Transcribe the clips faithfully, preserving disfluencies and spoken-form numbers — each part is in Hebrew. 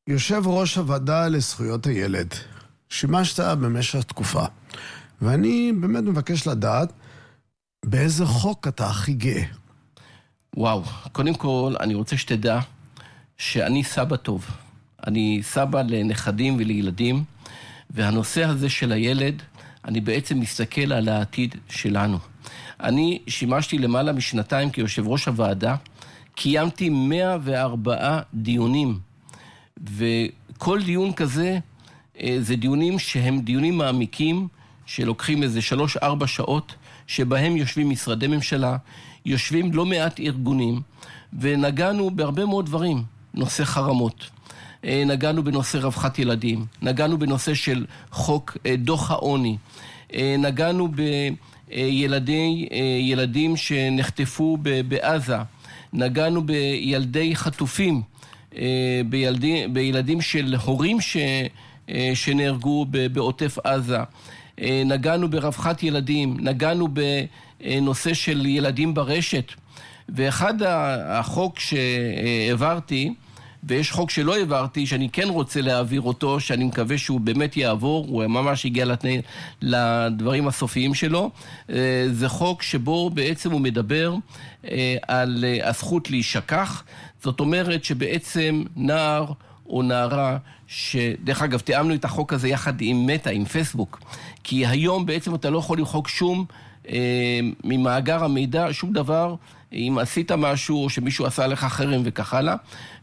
יושב ראש הוועדה לזכויות הילד. שימשת במשך תקופה. ואני באמת מבקש לדעת באיזה חוק אתה הכי גאה. וואו, קודם כל אני רוצה שתדע שאני סבא טוב. אני סבא לנכדים ולילדים, והנושא הזה של הילד, אני בעצם מסתכל על העתיד שלנו. אני שימשתי למעלה משנתיים כיושב ראש הוועדה, קיימתי מאה וארבעה דיונים, וכל דיון כזה, זה דיונים שהם דיונים מעמיקים, שלוקחים איזה שלוש ארבע שעות, שבהם יושבים משרדי ממשלה, יושבים לא מעט ארגונים, ונגענו בהרבה מאוד דברים, נושא חרמות, נגענו בנושא רווחת ילדים, נגענו בנושא של חוק דוח העוני, נגענו בילדי, ילדים שנחטפו בעזה, נגענו בילדי חטופים, בילדי, בילדים של הורים ש, שנהרגו בעוטף עזה, נגענו ברווחת ילדים, נגענו בנושא של ילדים ברשת, ואחד החוק שהעברתי, ויש חוק שלא העברתי, שאני כן רוצה להעביר אותו, שאני מקווה שהוא באמת יעבור, הוא ממש הגיע לתנאי, לדברים הסופיים שלו, זה חוק שבו בעצם הוא מדבר על הזכות להישכח, זאת אומרת שבעצם נער או נערה, שדרך אגב תיאמנו את החוק הזה יחד עם מטא, עם פייסבוק, כי היום בעצם אתה לא יכול למחוק שום אה, ממאגר המידע, שום דבר, אם עשית משהו או שמישהו עשה לך חרם וכך הלאה,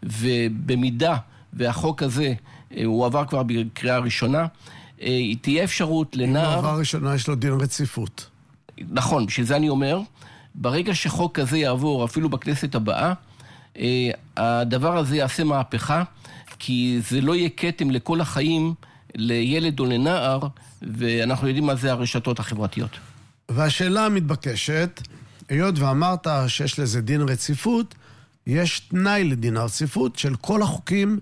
ובמידה והחוק הזה אה, הוא עבר כבר בקריאה ראשונה, אה, תהיה אפשרות לנער... אם עבר ראשונה יש לו דין רציפות. נכון, בשביל זה אני אומר, ברגע שחוק כזה יעבור אפילו בכנסת הבאה, אה, הדבר הזה יעשה מהפכה, כי זה לא יהיה כתם לכל החיים לילד או לנער, ואנחנו יודעים מה זה הרשתות החברתיות. והשאלה המתבקשת, היות ואמרת שיש לזה דין רציפות, יש תנאי לדין הרציפות של כל החוקים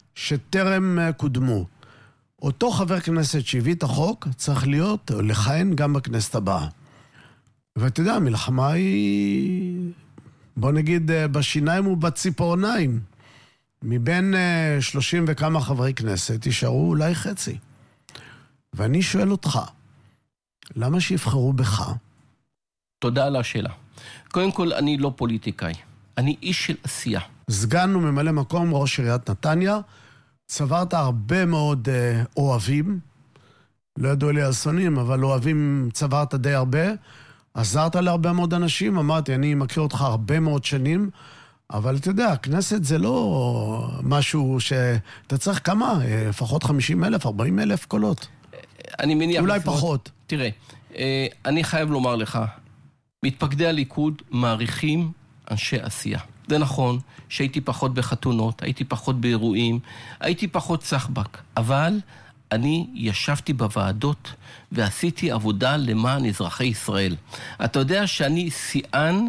שטרם קודמו. אותו חבר כנסת שהביא את החוק צריך להיות או לכהן גם בכנסת הבאה. ואתה יודע, המלחמה היא, בוא נגיד, בשיניים ובציפורניים. מבין שלושים וכמה חברי כנסת יישארו אולי חצי. ואני שואל אותך, למה שיבחרו בך? תודה על השאלה. קודם כל, אני לא פוליטיקאי. אני איש של עשייה. סגן וממלא מקום ראש עיריית נתניה, צברת הרבה מאוד אה, אוהבים, לא ידעו לי על שונאים, אבל אוהבים צברת די הרבה, עזרת להרבה מאוד אנשים, אמרתי, אני מכיר אותך הרבה מאוד שנים, אבל אתה יודע, הכנסת זה לא משהו שאתה צריך כמה, לפחות חמישים אלף, ארבעים אלף קולות. אני מניח... אולי פחות. תראה, אני חייב לומר לך, מתפקדי הליכוד מעריכים אנשי עשייה. זה נכון שהייתי פחות בחתונות, הייתי פחות באירועים, הייתי פחות סחבק, אבל אני ישבתי בוועדות ועשיתי עבודה למען אזרחי ישראל. אתה יודע שאני שיאן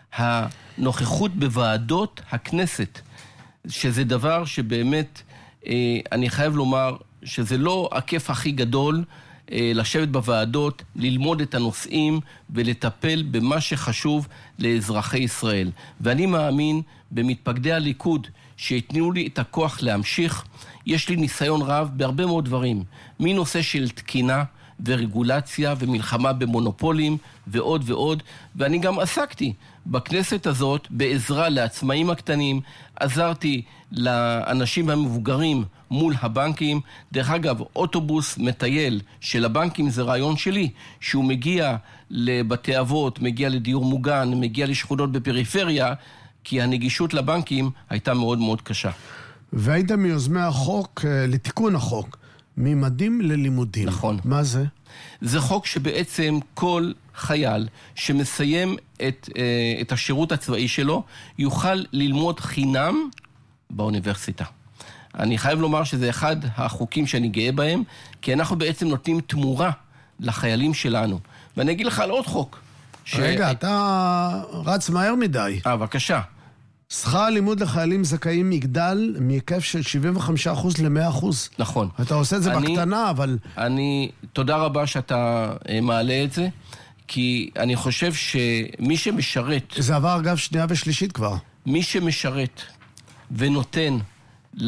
הנוכחות בוועדות הכנסת, שזה דבר שבאמת, אני חייב לומר, שזה לא הכיף הכי גדול, לשבת בוועדות, ללמוד את הנושאים ולטפל במה שחשוב לאזרחי ישראל. ואני מאמין במתפקדי הליכוד שיתנו לי את הכוח להמשיך. יש לי ניסיון רב בהרבה מאוד דברים, מנושא של תקינה ורגולציה ומלחמה במונופולים ועוד ועוד, ואני גם עסקתי בכנסת הזאת בעזרה לעצמאים הקטנים, עזרתי לאנשים המבוגרים מול הבנקים. דרך אגב, אוטובוס מטייל של הבנקים זה רעיון שלי, שהוא מגיע לבתי אבות, מגיע לדיור מוגן, מגיע לשכונות בפריפריה, כי הנגישות לבנקים הייתה מאוד מאוד קשה. והיית מיוזמי החוק, לתיקון החוק, ממדים ללימודים. נכון. מה זה? זה חוק שבעצם כל חייל שמסיים את, את השירות הצבאי שלו, יוכל ללמוד חינם באוניברסיטה. אני חייב לומר שזה אחד החוקים שאני גאה בהם, כי אנחנו בעצם נותנים תמורה לחיילים שלנו. ואני אגיד לך על עוד חוק. רגע, ש... אתה רץ מהר מדי. אה, בבקשה. שכר הלימוד לחיילים זכאים יגדל מהיקף של שבעים וחמישה אחוז ל-מאה אחוז. נכון. אתה עושה את זה אני, בקטנה, אבל... אני, תודה רבה שאתה מעלה את זה, כי אני חושב שמי שמשרת... זה עבר אגב שנייה ושלישית כבר. מי שמשרת ונותן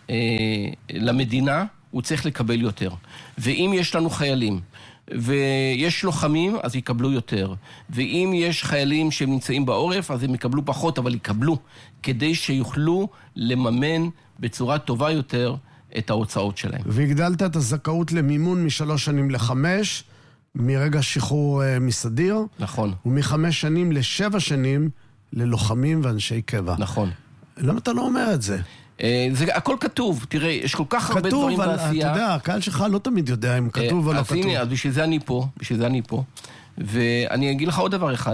למדינה, הוא צריך לקבל יותר. ואם יש לנו חיילים, ויש לוחמים, אז יקבלו יותר. ואם יש חיילים שנמצאים בעורף, אז הם יקבלו פחות, אבל יקבלו, כדי שיוכלו לממן בצורה טובה יותר את ההוצאות שלהם. והגדלת את הזכאות למימון משלוש שנים לחמש, מרגע שחרור מסדיר. נכון. ומחמש שנים לשבע שנים ללוחמים ואנשי קבע. נכון. למה אתה לא אומר את זה? זה הכל כתוב, תראה, יש כל כך הרבה דברים בעשייה. כתוב, אבל אתה יודע, הקהל שלך לא תמיד יודע אם כתוב או לא כתוב. אז הנה, אז בשביל זה אני פה, בשביל זה אני פה. ואני אגיד לך עוד דבר אחד.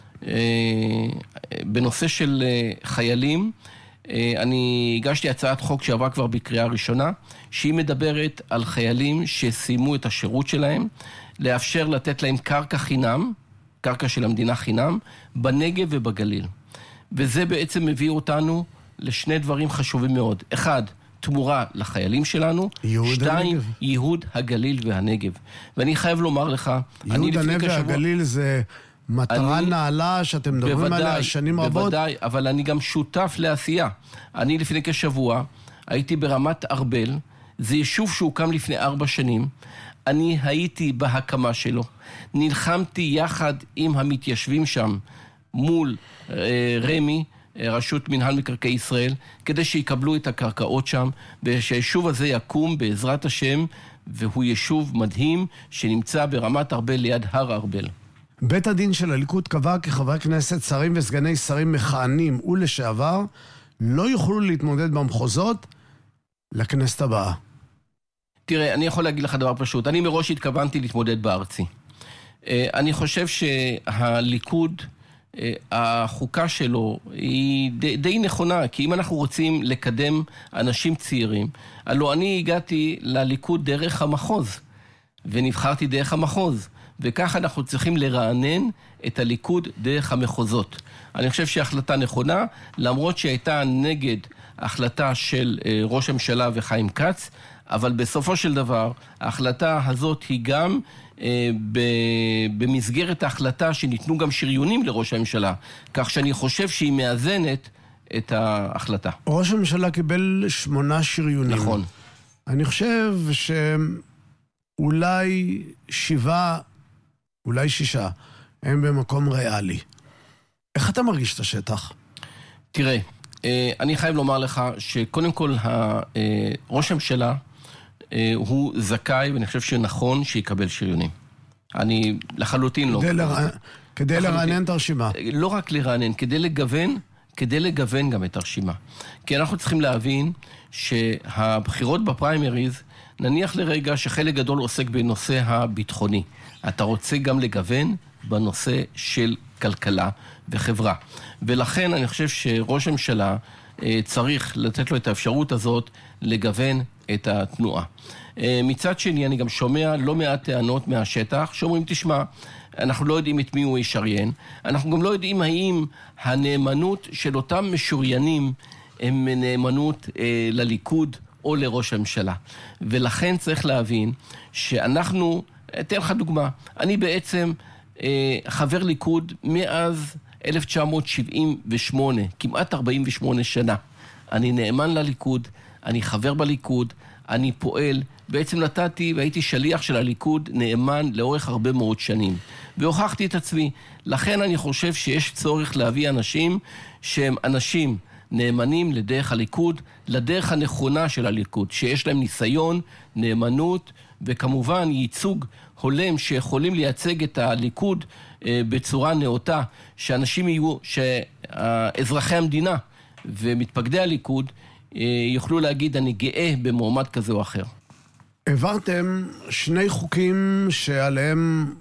בנושא של חיילים, אני הגשתי הצעת חוק שעברה כבר בקריאה ראשונה, שהיא מדברת על חיילים שסיימו את השירות שלהם, לאפשר לתת להם קרקע חינם, קרקע של המדינה חינם, בנגב ובגליל. וזה בעצם מביא אותנו לשני דברים חשובים מאוד. אחד, תמורה לחיילים שלנו. ייהוד שתיים, הנגב. ייהוד הגליל והנגב. ואני חייב לומר לך, ייהוד הנגב והגליל זה מטרה אני, נעלה שאתם מדברים בוודאי, עליה שנים רבות. בוודאי, אבל אני גם שותף לעשייה. אני לפני כשבוע הייתי ברמת ארבל, זה יישוב שהוקם לפני ארבע שנים. אני הייתי בהקמה שלו. נלחמתי יחד עם המתיישבים שם מול אה, רמי, רשות מנהל מקרקעי ישראל, כדי שיקבלו את הקרקעות שם, ושהיישוב הזה יקום בעזרת השם, והוא יישוב מדהים שנמצא ברמת ארבל ליד הר ארבל. בית הדין של הליכוד קבע כי חברי כנסת, שרים וסגני שרים מכהנים ולשעבר לא יוכלו להתמודד במחוזות לכנסת הבאה. תראה, אני יכול להגיד לך דבר פשוט. אני מראש התכוונתי להתמודד בארצי. אני חושב שהליכוד, החוקה שלו היא די, די נכונה, כי אם אנחנו רוצים לקדם אנשים צעירים, הלוא אני הגעתי לליכוד דרך המחוז, ונבחרתי דרך המחוז, וכך אנחנו צריכים לרענן את הליכוד דרך המחוזות. אני חושב שההחלטה נכונה, למרות שהייתה נגד ההחלטה של ראש הממשלה וחיים כץ, אבל בסופו של דבר, ההחלטה הזאת היא גם אה, במסגרת ההחלטה שניתנו גם שריונים לראש הממשלה, כך שאני חושב שהיא מאזנת את ההחלטה. ראש הממשלה קיבל שמונה שריונים. נכון. אני חושב שאולי שבעה, אולי שישה, הם במקום ריאלי. איך אתה מרגיש את השטח? תראה, אה, אני חייב לומר לך שקודם כל ה, אה, ראש הממשלה, הוא זכאי, ואני חושב שנכון שיקבל שריונים. אני לחלוטין לא... כדי לרענן את הרשימה. לא רק לרענן, כדי לגוון, כדי לגוון גם את הרשימה. כי אנחנו צריכים להבין שהבחירות בפריימריז, נניח לרגע שחלק גדול עוסק בנושא הביטחוני. אתה רוצה גם לגוון בנושא של כלכלה וחברה. ולכן אני חושב שראש הממשלה צריך לתת לו את האפשרות הזאת לגוון את התנועה. מצד שני, אני גם שומע לא מעט טענות מהשטח, שאומרים, תשמע, אנחנו לא יודעים את מי הוא ישריין, אנחנו גם לא יודעים האם הנאמנות של אותם משוריינים הם נאמנות אה, לליכוד או לראש הממשלה. ולכן צריך להבין שאנחנו, אתן לך דוגמה, אני בעצם אה, חבר ליכוד מאז אלף תשע מאות שבעים ושמונה, כמעט ארבעים ושמונה שנה. אני נאמן לליכוד, אני חבר בליכוד, אני פועל, בעצם נתתי והייתי שליח של הליכוד נאמן לאורך הרבה מאוד שנים. והוכחתי את עצמי. לכן אני חושב שיש צורך להביא אנשים שהם אנשים נאמנים לדרך הליכוד, לדרך הנכונה של הליכוד, שיש להם ניסיון, נאמנות, וכמובן ייצוג הולם שיכולים לייצג את הליכוד בצורה נאותה, שאנשים יהיו, שאזרחי המדינה ומתפקדי הליכוד יוכלו להגיד, אני גאה במועמד כזה או אחר. העברתם שני חוקים שעליהם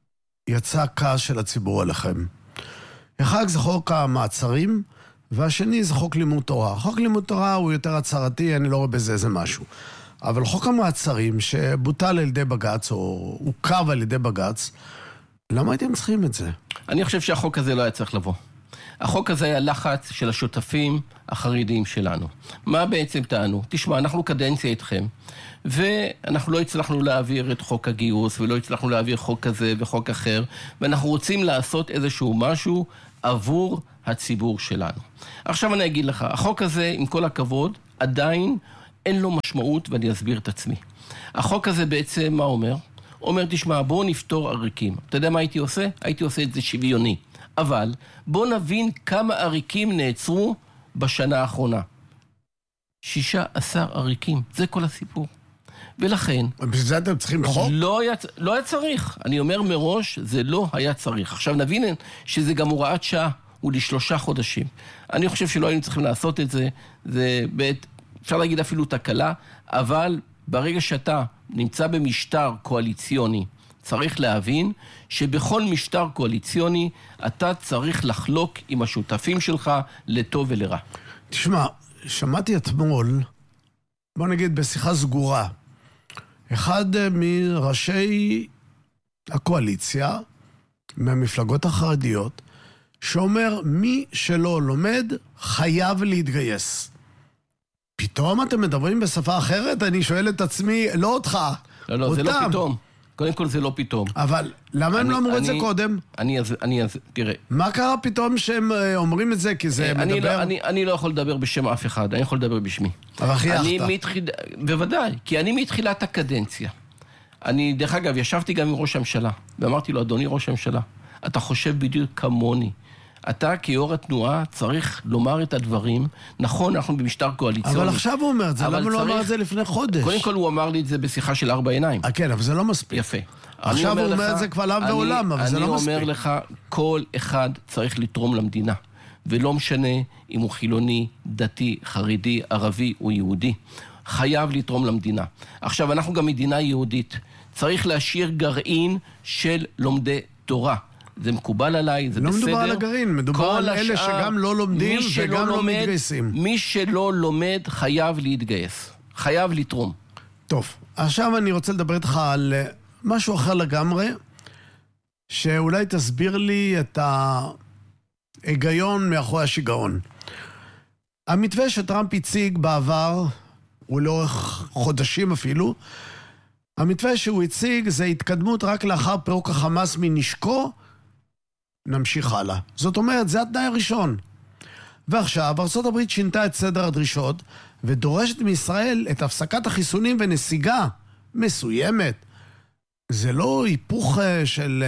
יצא כעס של הציבור עליכם. אחד זה חוק המעצרים, והשני זה חוק לימוד תורה. חוק לימוד תורה הוא יותר הצהרתי, אני לא רואה בזה איזה משהו. אבל חוק המעצרים, שבוטל על ידי בג"ץ, או עוכב על ידי בג"ץ, למה הייתם צריכים את זה? אני חושב שהחוק הזה לא היה צריך לבוא. החוק הזה היה לחץ של השותפים החרדיים שלנו. מה בעצם טענו? תשמע, אנחנו קדנציה איתכם, ואנחנו לא הצלחנו להעביר את חוק הגיוס, ולא הצלחנו להעביר חוק כזה וחוק אחר, ואנחנו רוצים לעשות איזשהו משהו עבור הציבור שלנו. עכשיו אני אגיד לך, החוק הזה, עם כל הכבוד, עדיין אין לו משמעות, ואני אסביר את עצמי. החוק הזה בעצם מה אומר? אומר, תשמע, בואו נפתור עריקים. אתה יודע מה הייתי עושה? הייתי עושה את זה שוויוני. אבל בואו נבין כמה עריקים נעצרו בשנה האחרונה. שישה עשר עריקים, זה כל הסיפור. ולכן... בשביל זה אתם צריכים חוק? לא היה, לא היה צריך. אני אומר מראש, זה לא היה צריך. עכשיו נבין שזה גם הוראת שעה, הוא לשלושה חודשים. אני חושב שלא היינו צריכים לעשות את זה, זה בית, אפשר להגיד אפילו תקלה, אבל ברגע שאתה נמצא במשטר קואליציוני, צריך להבין שבכל משטר קואליציוני אתה צריך לחלוק עם השותפים שלך לטוב ולרע. תשמע, שמעתי אתמול, בוא נגיד בשיחה סגורה, אחד מראשי הקואליציה, מהמפלגות החרדיות, שאומר, מי שלא לומד חייב להתגייס. פתאום אתם מדברים בשפה אחרת? אני שואל את עצמי, לא אותך, לא, לא, אותם. זה לא פתאום. קודם כל זה לא פתאום. אבל למה הם לא אמרו את זה קודם? אני, אני, תראה. מה קרה פתאום שהם אומרים את זה? כי זה אני מדבר... לא, אני, אני לא יכול לדבר בשם אף אחד, אני יכול לדבר בשמי. אבל חייכת. מתחיל... בוודאי, כי אני מתחילת הקדנציה. אני, דרך אגב, ישבתי גם עם ראש הממשלה, ואמרתי לו, אדוני ראש הממשלה, אתה חושב בדיוק כמוני. אתה כיו"ר התנועה צריך לומר את הדברים. נכון, אנחנו במשטר קואליציוני. אבל עכשיו הוא אומר את זה, למה הוא לא אמר את זה לפני חודש? קודם כל הוא אמר לי את זה בשיחה של ארבע עיניים. כן, אבל זה לא מספיק. יפה. עכשיו הוא אומר את זה כבר לעם ועולם, אבל זה לא מספיק. אני אומר לך, כל אחד צריך לתרום למדינה. ולא משנה אם הוא חילוני, דתי, חרדי, ערבי או יהודי. חייב לתרום למדינה. עכשיו, אנחנו גם מדינה יהודית. צריך להשאיר גרעין של לומדי תורה. זה מקובל עליי, זה לא בסדר. לא מדובר על הגרעין, מדובר על אלה שגם לא לומדים וגם לא מתגייסים. מי שלא לומד חייב להתגייס. חייב לתרום. טוב, עכשיו אני רוצה לדבר איתך על משהו אחר לגמרי, שאולי תסביר לי את ההיגיון מאחורי השיגעון. המתווה שטראמפ הציג בעבר, הוא לאורך חודשים אפילו, המתווה שהוא הציג זה התקדמות רק לאחר פירוק החמאס מנשקו, נמשיך הלאה. זאת אומרת, זה התנאי הראשון. ועכשיו, ארצות הברית שינתה את סדר הדרישות, ודורשת מישראל את הפסקת החיסונים ונסיגה מסוימת. זה לא היפוך של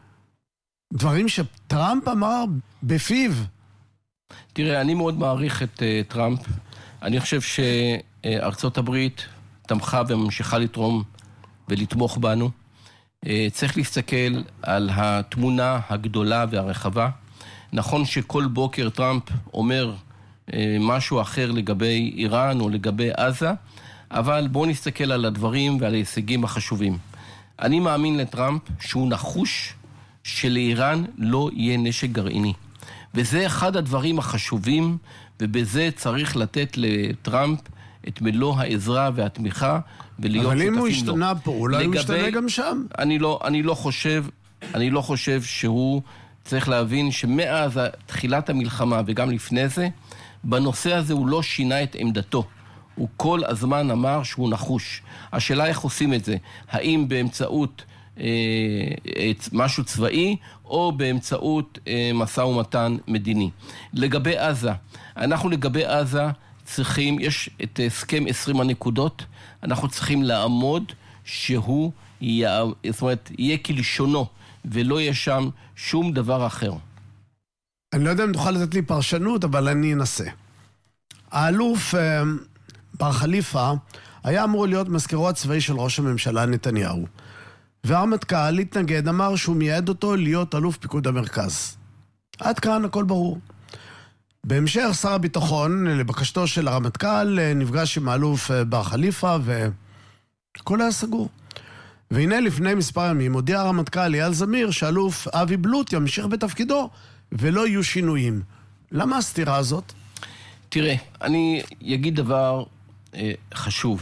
דברים שטראמפ אמר בפיו. תראה, אני מאוד מעריך את uh, טראמפ. אני חושב שארצות הברית תמכה וממשיכה לתרום ולתמוך בנו. Uh, צריך להסתכל על התמונה הגדולה והרחבה. נכון שכל בוקר טראמפ אומר uh, משהו אחר לגבי איראן או לגבי עזה, אבל בואו נסתכל על הדברים ועל ההישגים החשובים. אני מאמין לטראמפ שהוא נחוש שלאיראן לא יהיה נשק גרעיני. וזה אחד הדברים החשובים, ובזה צריך לתת לטראמפ את מלוא העזרה והתמיכה, ולהיות שותפים לו. אבל אם הוא השתנה פה, אולי הוא השתנה גם שם? אני לא, אני לא חושב, אני לא חושב שהוא צריך להבין שמאז תחילת המלחמה וגם לפני זה, בנושא הזה הוא לא שינה את עמדתו. הוא כל הזמן אמר שהוא נחוש. השאלה איך עושים את זה, האם באמצעות אה, משהו צבאי, או באמצעות אה, משא ומתן מדיני. לגבי עזה, אנחנו לגבי עזה צריכים, יש את הסכם עשרים הנקודות, אנחנו צריכים לעמוד שהוא יהיה, זאת אומרת, יהיה כלשונו, ולא יהיה שם שום דבר אחר. אני לא יודע אם תוכל לתת לי פרשנות, אבל אני אנסה. האלוף אה, בר חליפה היה אמור להיות מזכירו הצבאי של ראש הממשלה נתניהו. והרמטכ"ל התנגד, אמר שהוא מייעד אותו להיות אלוף פיקוד המרכז. עד כאן הכל ברור. בהמשך שר הביטחון, לבקשתו של הרמטכ"ל, נפגש עם האלוף בר חליפה והכל היה סגור. והנה לפני מספר ימים הודיע הרמטכ"ל אייל זמיר שאלוף אבי בלוט ימשיך בתפקידו ולא יהיו שינויים. למה הסתירה הזאת? תראה, אני אגיד דבר אה, חשוב.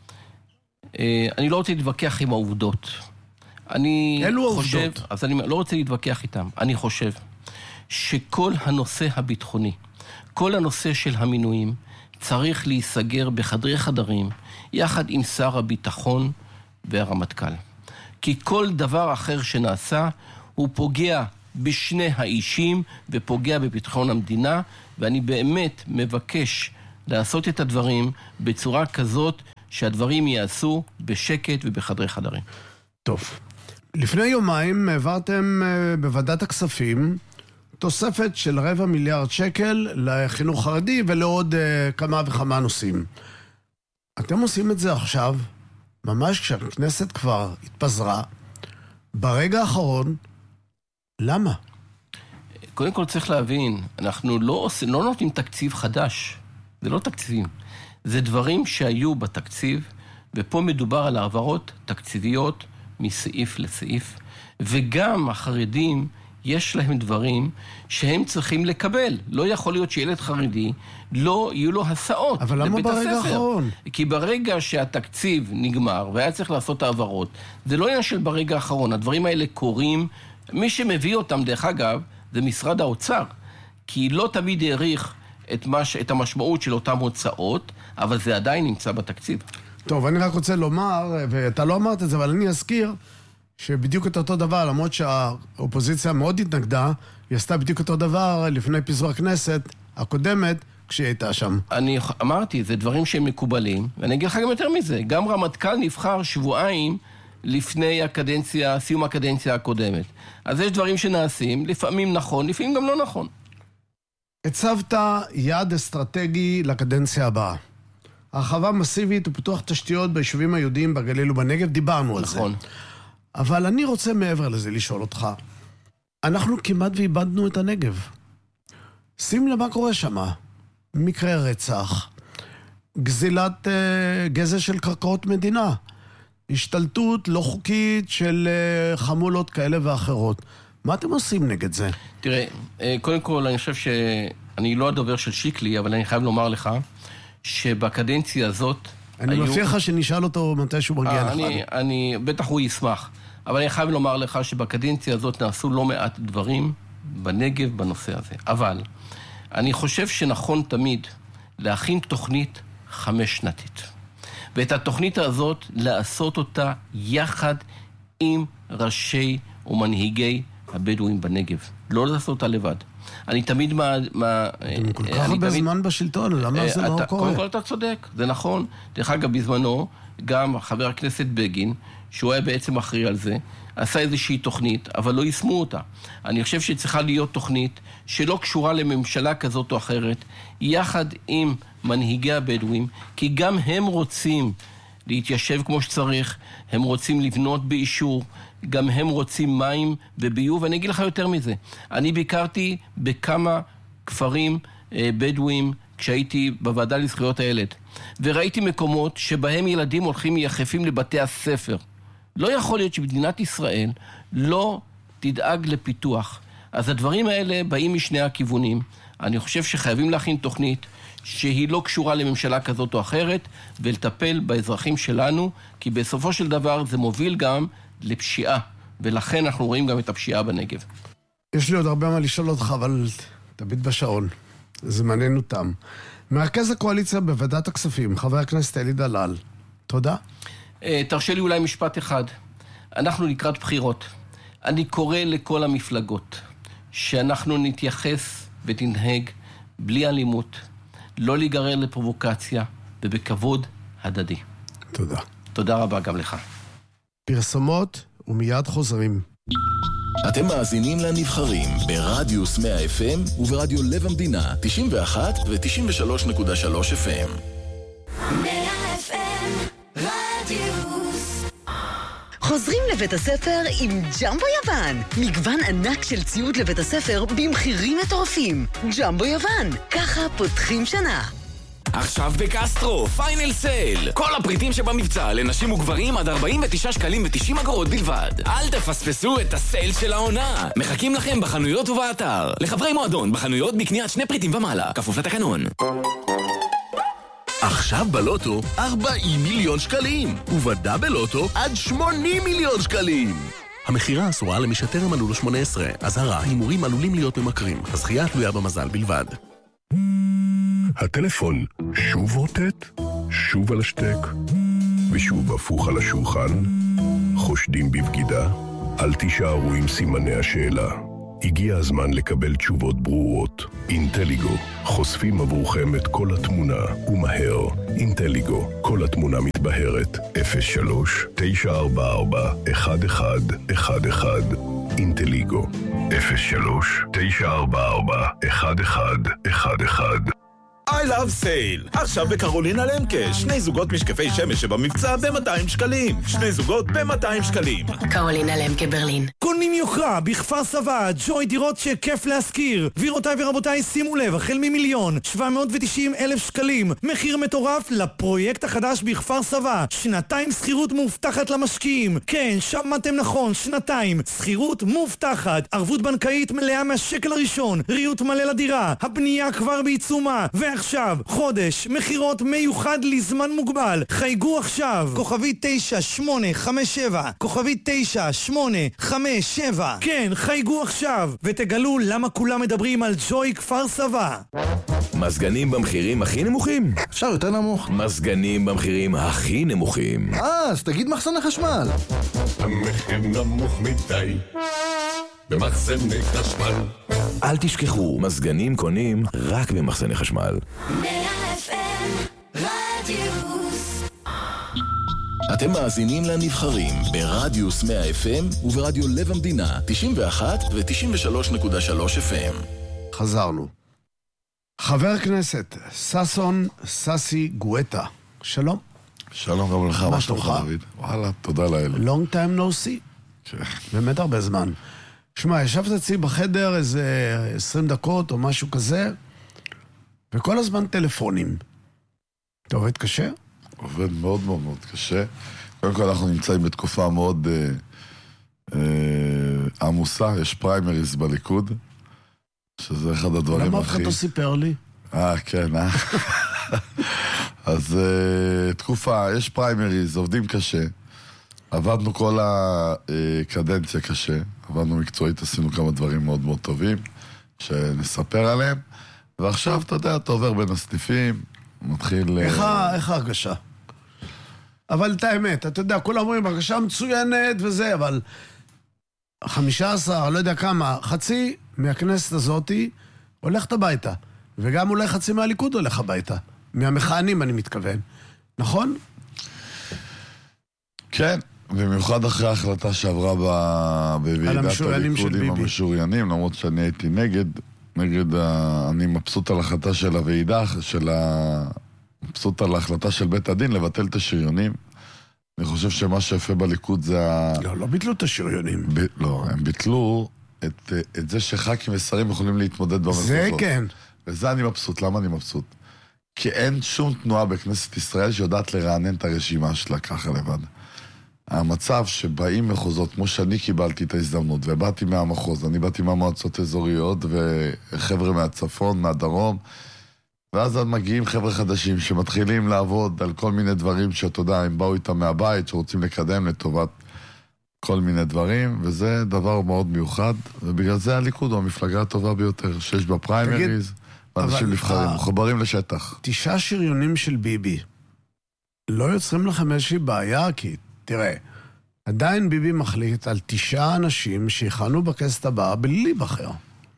אה, אני לא רוצה להתווכח עם העובדות. אני אלו חושב, העובדות. אז אני לא רוצה להתווכח איתם. אני חושב שכל הנושא הביטחוני, כל הנושא של המינויים, צריך להיסגר בחדרי חדרים, יחד עם שר הביטחון והרמטכ"ל. כי כל דבר אחר שנעשה, הוא פוגע בשני האישים, ופוגע בביטחון המדינה, ואני באמת מבקש לעשות את הדברים בצורה כזאת שהדברים יעשו בשקט ובחדרי חדרים. טוב. לפני יומיים העברתם בוועדת הכספים תוספת של רבע מיליארד שקל לחינוך חרדי ולעוד כמה וכמה נושאים. אתם עושים את זה עכשיו, ממש כשהכנסת כבר התפזרה, ברגע האחרון, למה? קודם כל צריך להבין, אנחנו לא, עושים, לא נותנים תקציב חדש, זה לא תקציבים, זה דברים שהיו בתקציב, ופה מדובר על העברות תקציביות מסעיף לסעיף, וגם החרדים יש להם דברים שהם צריכים לקבל. לא יכול להיות שילד חרדי לא יהיו לו הסעות לבית הספר. אבל למה ברגע האחרון? כי ברגע שהתקציב נגמר והיה צריך לעשות העברות, זה לא עניין של ברגע האחרון. הדברים האלה קורים, מי שמביא אותם דרך אגב זה משרד האוצר, כי לא תמיד העריך את, מש... את המשמעות של אותם הוצאות, אבל זה עדיין נמצא בתקציב. טוב, אני רק רוצה לומר, ואתה לא אמרת את זה, אבל אני אזכיר שבדיוק את אותו דבר, למרות שהאופוזיציה מאוד התנגדה, היא עשתה בדיוק אותו דבר לפני פיזור הכנסת הקודמת, כשהיא הייתה שם. אני אמרתי, זה דברים שהם מקובלים, ואני אגיד לך גם יותר מזה, גם רמטכ"ל נבחר שבועיים לפני הקדנציה, סיום הקדנציה הקודמת. אז יש דברים שנעשים, לפעמים נכון, לפעמים גם לא נכון. הצבת יעד אסטרטגי לקדנציה הבאה. הרחבה מסיבית ופיתוח תשתיות ביישובים היהודיים בגליל ובנגב, דיברנו על זה. נכון. אבל אני רוצה מעבר לזה לשאול אותך. אנחנו כמעט ואיבדנו את הנגב. שים למה קורה שם. מקרה רצח, גזילת uh, גזע של קרקעות מדינה, השתלטות לא חוקית של uh, חמולות כאלה ואחרות. מה אתם עושים נגד זה? תראה, קודם כל אני חושב שאני לא הדובר של שיקלי, אבל אני חייב לומר לך שבקדנציה הזאת אני היו... מבטיח לך שנשאל אותו מתי שהוא מרגיע לך. אני, אני, בטח הוא ישמח. אבל אני חייב לומר לך שבקדנציה הזאת נעשו לא מעט דברים בנגב בנושא הזה. אבל אני חושב שנכון תמיד להכין תוכנית חמש שנתית. ואת התוכנית הזאת לעשות אותה יחד עם ראשי ומנהיגי הבדואים בנגב. לא לעשות אותה לבד. אני תמיד מה... אתם כל כך הרבה זמן בשלטון, למה זה לא קורה? קודם כל אתה צודק, זה נכון. דרך אגב, בזמנו, גם חבר הכנסת בגין, שהוא היה בעצם אחראי על זה, עשה איזושהי תוכנית, אבל לא יישמו אותה. אני חושב שצריכה להיות תוכנית שלא קשורה לממשלה כזאת או אחרת, יחד עם מנהיגי הבדואים, כי גם הם רוצים להתיישב כמו שצריך, הם רוצים לבנות באישור, גם הם רוצים מים וביוב, ואני אגיד לך יותר מזה. אני ביקרתי בכמה כפרים אה, בדואים כשהייתי בוועדה לזכויות הילד, וראיתי מקומות שבהם ילדים הולכים יחפים לבתי הספר. לא יכול להיות שמדינת ישראל לא תדאג לפיתוח. אז הדברים האלה באים משני הכיוונים. אני חושב שחייבים להכין תוכנית שהיא לא קשורה לממשלה כזאת או אחרת, ולטפל באזרחים שלנו, כי בסופו של דבר זה מוביל גם לפשיעה, ולכן אנחנו רואים גם את הפשיעה בנגב. יש לי עוד הרבה מה לשאול אותך, אבל תביט בשעון. זמננו תם. מרכז הקואליציה בוועדת הכספים, חבר הכנסת אלי דלל. תודה. תרשה לי אולי משפט אחד. אנחנו לקראת בחירות. אני קורא לכל המפלגות שאנחנו נתייחס ותנהג בלי אלימות, לא להיגרר לפרובוקציה ובכבוד הדדי. תודה. תודה רבה גם לך. פרסומות ומיד חוזרים. אתם מאזינים לנבחרים ברדיוס מאה אף אם וברדיו לב המדינה תשעים ואחת ו-תשעים ושלוש נקודה שלוש אף אם. מאה אף אם רדיוס. חוזרים לבית הספר עם ג'מבו יוון. מגוון ענק של ציוד לבית הספר במחירים מטורפים. ג'מבו יוון, ככה פותחים שנה. עכשיו בקסטרו, פיינל סייל. כל הפריטים שבמבצע לנשים וגברים עד ארבעים ותשעה שקלים ו-תשעים אגורות בלבד. אל תפספסו את הסייל של העונה. מחכים לכם בחנויות ובאתר. לחברי מועדון בחנויות בקניית שני פריטים ומעלה. כפוף לתקנון. עכשיו בלוטו ארבעים מיליון שקלים, ובדאבל לוטו עד שמונים מיליון שקלים. המחירה אסורה למי שטרם מלאו לו שמונה עשרה. אזהרה, הימורים עלולים להיות ממכרים. הזכייה תלויה במזל בלבד. הטלפון שוב רוטט, שוב על השטק, ושוב הפוך על השולחן. חושדים בבגידה? אל תישארו עם סימני השאלה. הגיע הזמן לקבל תשובות ברורות. אינטליגו, חושפים עבורכם את כל התמונה, ומהר. אינטליגו, כל התמונה מתבהרת. אפס שלוש תשע ארבע ארבע אחת אחד אחד אחד. אינטליגו, אפס שלוש תשע ארבע ארבע אחת אחד אחד אחד. I love sale. עכשיו בקרולינה למקה, שני זוגות משקפי שמש שבמבצע ב-מאתיים שקלים. שני זוגות ב-מאתיים שקלים. קרולינה למקה ברלין. קונים יוקרה, בכפר סבא, ג'וי דירות שכיף להשכיר. גבירותיי ורבותיי, שימו לב, החל ממיליון, שבע מאות ותשעים אלף שקלים. מחיר מטורף לפרויקט החדש בכפר סבא. שנתיים שכירות מובטחת למשקיעים. כן, שמעתם נכון, שנתיים. שכירות מובטחת. ערבות בנקאית מלאה מהשקל הראשון. ריהוט מלא לדירה. הבנייה כבר בעיצומה. ועכשיו, חודש, מחירות מיוחד לזמן מוגבל. חייגו עכשיו. כוכבי תשע שמונה חמש שבע. כוכבי תשע שמונה חמש שבע. כן, חייגו עכשיו. ותגלו למה כולם מדברים על ג'וי כפר סבא. מזגנים במחירים הכי נמוכים? אפשר יותר נמוך. מזגנים במחירים הכי נמוכים. אה, אז תגיד מחסני חשמל. המחיר נמוך מדי במחסני חשמל. אל תשכחו, מזגנים קונים רק במחסני חשמל. מאה אף אם רדיוס. אתם מאזינים לנבחרים ברדיוס מאה אף אם וברדיו לב המדינה תשעים ואחת ו-תשעים ושלוש נקודה שלוש אף אם. חזרנו. חבר כנסת, ססון ססי גואטה. שלום. שלום גם לך, מה שלומך דוד? וואלה, תודה לאל. Long time no see. באמת הרבה זמן. שמע, ישבת אצלי בחדר איזה עשרים דקות או משהו כזה, וכל הזמן טלפונים. אתה עובד קשה? עובד מאוד מאוד מאוד קשה. קודם כל אנחנו נמצאים בתקופה מאוד אה, אה, עמוסה, יש פריימריז בליכוד, שזה אחד הדברים הכי... למה אף אחד לא סיפר לי? אה, כן, אה? אז אה, תקופה, יש פריימריז, עובדים קשה. עבדנו כל הקדנציה קשה, עבדנו מקצועית, עשינו כמה דברים מאוד מאוד טובים, שנספר עליהם, ועכשיו, אתה יודע, אתה עובר בין הסניפים, מתחיל... איך ההרגשה? אבל את האמת, אתה יודע, כולם אומרים, הרגשה מצוינת וזה, אבל חמישה עשר, לא יודע כמה, חצי מהכנסת הזאת הולכת הביתה, וגם אולי חצי מהליכוד הולך הביתה, מהמכהנים אני מתכוון, נכון? כן. במיוחד אחרי ההחלטה שעברה בוועידת הליכוד עם המשוריינים, למרות שאני הייתי נגד, נגד, אני מבסוט על ההחלטה של הוועידה, של ה... מבסוט על ההחלטה של בית הדין לבטל את השריונים. אני חושב שמה שיפה בליכוד זה ה... לא, לא ביטלו את השריונים. ב... לא, הם ביטלו את, את זה שח"כים ושרים יכולים להתמודד במחוזות. זה כן. וזה אני מבסוט. למה אני מבסוט? כי אין שום תנועה בכנסת ישראל שיודעת לרענן את הרשימה שלה ככה לבד. המצב שבאים מחוזות, כמו שאני קיבלתי את ההזדמנות, ובאתי מהמחוז, אני באתי מהמועצות אזוריות, וחבר'ה מהצפון, מהדרום, ואז אז מגיעים חבר'ה חדשים שמתחילים לעבוד על כל מיני דברים שאתה יודע, הם באו איתם מהבית, שרוצים לקדם לטובת כל מיני דברים, וזה דבר מאוד מיוחד, ובגלל זה הליכוד הוא המפלגה הטובה ביותר, שיש בה פריימריז, ואנשים נבחרים, מחוברים לשטח. תשעה שריונים של ביבי, לא יוצרים לכם איזושהי בעיה, כי תראה, עדיין ביבי מחליט על תשעה אנשים שיכהנו בכנסת הבאה בלי להיבחר.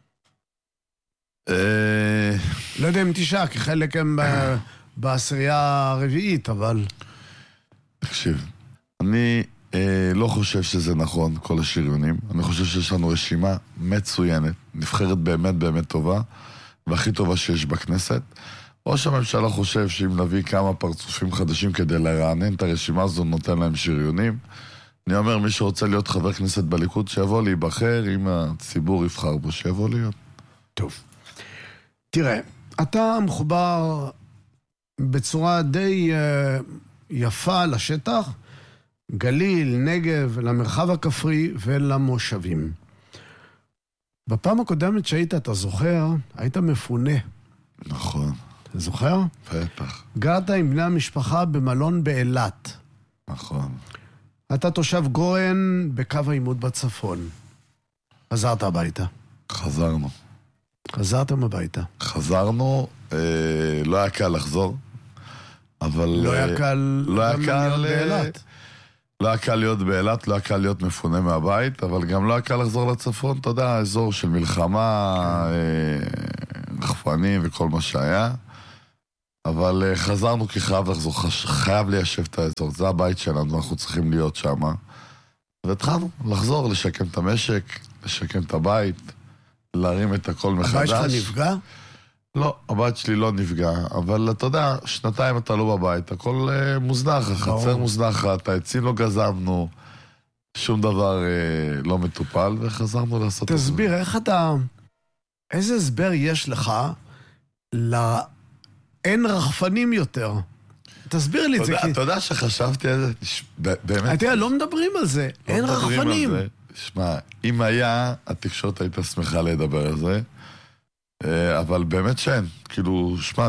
לא יודע אם תשעה, כי חלק הם בעשירייה הרביעית, אבל... תקשיב, אני לא חושב שזה נכון, כל השריונים. אני חושב שיש לנו רשימה מצוינת, נבחרת באמת באמת טובה, והכי טובה שיש בכנסת. ראש הממשלה חושב שאם נביא כמה פרצופים חדשים כדי לרענן את הרשימה הזו, נותן להם שריונים. אני אומר, מי שרוצה להיות חבר כנסת בליכוד, שיבוא להיבחר, אם הציבור יבחר בו, שיבוא להיות. טוב. תראה, אתה מחובר בצורה די uh, יפה לשטח, גליל, נגב, למרחב הכפרי ולמושבים. בפעם הקודמת שהיית, אתה זוכר, היית מפונה. נכון. אתה זוכר? בטח. גרת עם בני המשפחה במלון באילת. נכון. אתה תושב גורן בקו העימות בצפון. חזרת הביתה. חזרנו. חזרתם הביתה. חזרנו, אה, לא היה קל לחזור, אבל... לא היה קל... לא היה קל... באילת. לא היה קל להיות באילת, לא היה קל להיות מפונה מהבית, אבל גם לא היה קל לחזור לצפון, אתה יודע, אזור של מלחמה, רחפנים וכל מה שהיה. אבל חזרנו כי חייב לחזור, חייב ליישב את האזור, זה הבית שלנו, אנחנו צריכים להיות שם. והתחלנו לחזור, לשקם את המשק, לשקם את הבית, להרים את הכל מחדש. הבית שלך נפגע? לא, הבית שלי לא נפגע, אבל אתה יודע, שנתיים אתה לא בבית, הכל אה, מוזנח, החצר מוזנחת, העצים לא גזמנו, שום דבר אה, לא מטופל, וחזרנו לעשות... תסביר, איך אתה... איזה הסבר יש לך ל... אין רחפנים יותר? תסביר לי את זה. אתה יודע שחשבתי על זה? באמת... אתה יודע, לא מדברים על זה, אין רחפנים. שמע, אם היה, התקשורת הייתה שמחה לדבר על זה, אבל באמת שאין. כאילו, שמע,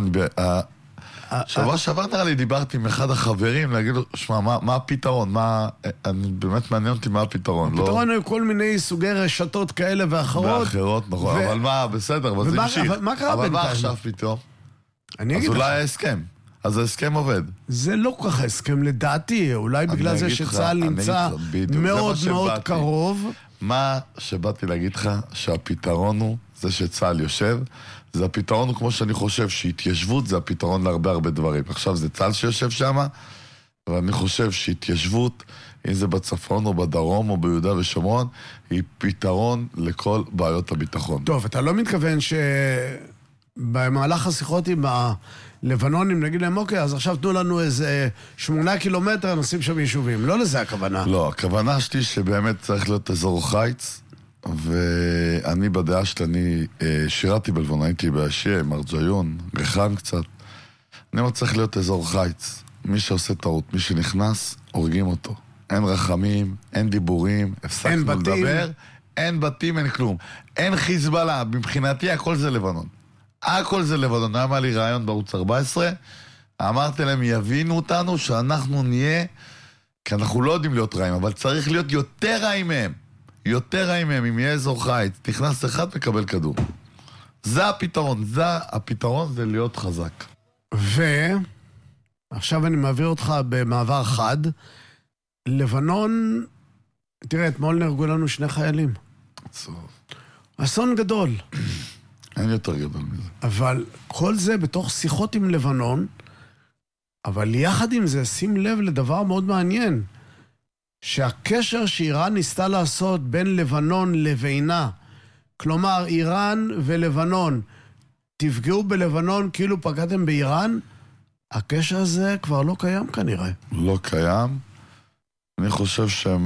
שבוע שעבר נראה לי דיברתי עם אחד החברים, להגיד לו, שמע, מה הפתרון? מה... באמת מעניין אותי מה הפתרון. הפתרון היו כל מיני סוגי רשתות כאלה ואחרות. ואחרות, נכון. אבל מה, בסדר, אבל זה המשיך. מה קרה אבל בינתיים? מה עכשיו פתאום? אני אז אגיד לך. אולי ההסכם. אז ההסכם עובד. זה לא כל כך הסכם לדעתי, אולי בגלל זה שצה"ל נמצא מאוד מאוד קרוב. מה שבאתי להגיד לך, שהפתרון הוא, זה שצה"ל יושב, זה הפתרון הוא כמו שאני חושב שהתיישבות זה הפתרון להרבה הרבה דברים. עכשיו זה צה"ל שיושב שם, ואני חושב שהתיישבות, אם זה בצפון או בדרום או ביהודה ושומרון, היא פתרון לכל בעיות הביטחון. טוב, אתה לא מתכוון שבמהלך השיחות עם הלבנונים נגיד להם, אוקיי, אז עכשיו תנו לנו איזה שמונה קילומטר, נשים שם יישובים. לא לזה הכוונה. לא, הכוונה שלי שבאמת צריך להיות אזור חיץ, ואני בדעה שלי, אני שירתי בלבנון, הייתי באשיה, מרג'יון, ריחן קצת. אני אומר, צריך להיות אזור חיץ. מי שעושה טעות, מי שנכנס, הורגים אותו. אין רחמים, אין דיבורים, הפסקנו לדבר, אין בתים, אין כלום. אין חיזבאללה, מבחינתי הכל זה לבנון. הכל זה לבנון. היה לי רעיון בערוץ ארבע עשרה, אמרתי להם, יבינו אותנו שאנחנו נהיה, כי אנחנו לא יודעים להיות רעים, אבל צריך להיות יותר רעים מהם. יותר רעים מהם, אם יהיה אזור חיץ, נכנס אחד מקבל כדור. זה הפתרון, זה הפתרון, זה להיות חזק. ועכשיו אני מעביר אותך במעבר חד, לבנון, תראה, אתמול נהרגו לנו שני חיילים. אסון גדול. אין יותר גדול מזה. אבל כל זה בתוך שיחות עם לבנון, אבל יחד עם זה, שים לב לדבר מאוד מעניין, שהקשר שאיראן ניסתה לעשות בין לבנון לבינה, כלומר, איראן ולבנון, תפגעו בלבנון כאילו פגעתם באיראן, הקשר הזה כבר לא קיים כנראה. לא קיים. אני חושב שהם...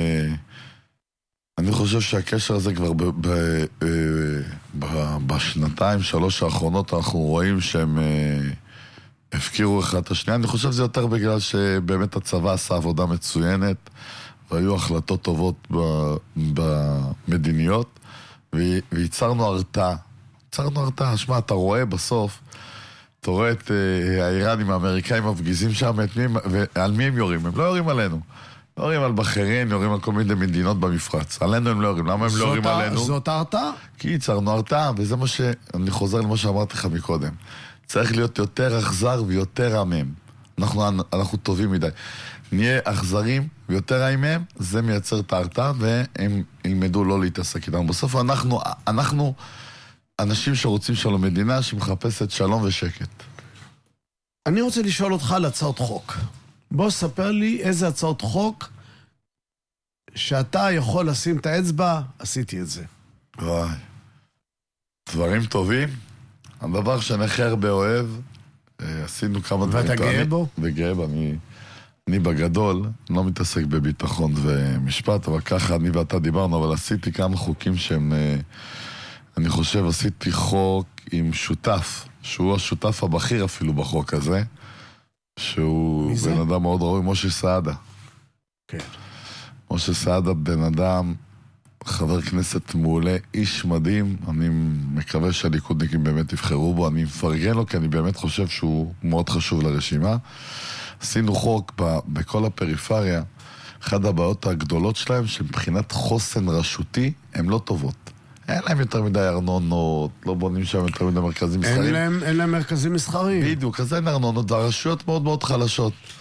אני חושב שהקשר הזה כבר ב, ב, ב, ב, בשנתיים, שלוש האחרונות אנחנו רואים שהם הפקירו אחד את השנייה. אני חושב שזה יותר בגלל שבאמת הצבא עשה עבודה מצוינת והיו החלטות טובות במדיניות וייצרנו הרתעה. ייצרנו הרתעה. שמע, אתה רואה בסוף, אתה רואה את האיראנים, האמריקאים מפגיזים שם, ועל מי הם יורים? הם לא יורים עלינו. לא יורים על בחריין, יורים על כל מיני מדינות במפרץ. עלינו הם לא יורים. למה הם לא יורים עלינו? זאת הרתעה? כי ייצרנו הרתעה, וזה מה ש... אני חוזר למה שאמרתי לך מקודם. צריך להיות יותר אכזר ויותר עמם. אנחנו, אנחנו טובים מדי. נהיה אכזרים ויותר עמם, זה מייצר את ההרתעה, והם ילמדו לא להתעסק איתנו. בסוף אנחנו, אנחנו אנשים שרוצים שלום, מדינה שמחפשת שלום ושקט. אני רוצה לשאול אותך על הצעות חוק. בוא ספר לי איזה הצעות חוק שאתה יכול לשים את האצבע, עשיתי את זה. וואי. דברים טובים. הדבר שאני הרבה אוהב, עשינו כמה דברים. ואתה גאה בו? וגאה בו. אני, אני בגדול לא מתעסק בביטחון ומשפט, אבל ככה אני ואתה דיברנו, אבל עשיתי כמה חוקים שהם, אני חושב, עשיתי חוק עם שותף, שהוא השותף הבכיר אפילו בחוק הזה, שהוא בן אדם מאוד ראוי, משה סעדה. כן. משה סעדה בן אדם, חבר כנסת מעולה, איש מדהים, אני מקווה שהליכודניקים באמת יבחרו בו, אני מפרגן לו כי אני באמת חושב שהוא מאוד חשוב לרשימה. עשינו חוק ב- בכל הפריפריה, אחת הבעיות הגדולות שלהם, שמבחינת חוסן רשותי, הן לא טובות. אין להם יותר מדי ארנונות, לא בונים שם יותר מדי מרכזים מסחריים. אין להם, אין להם מרכזים מסחריים. בדיוק, אז אין ארנונות, והרשויות מאוד מאוד חלשות.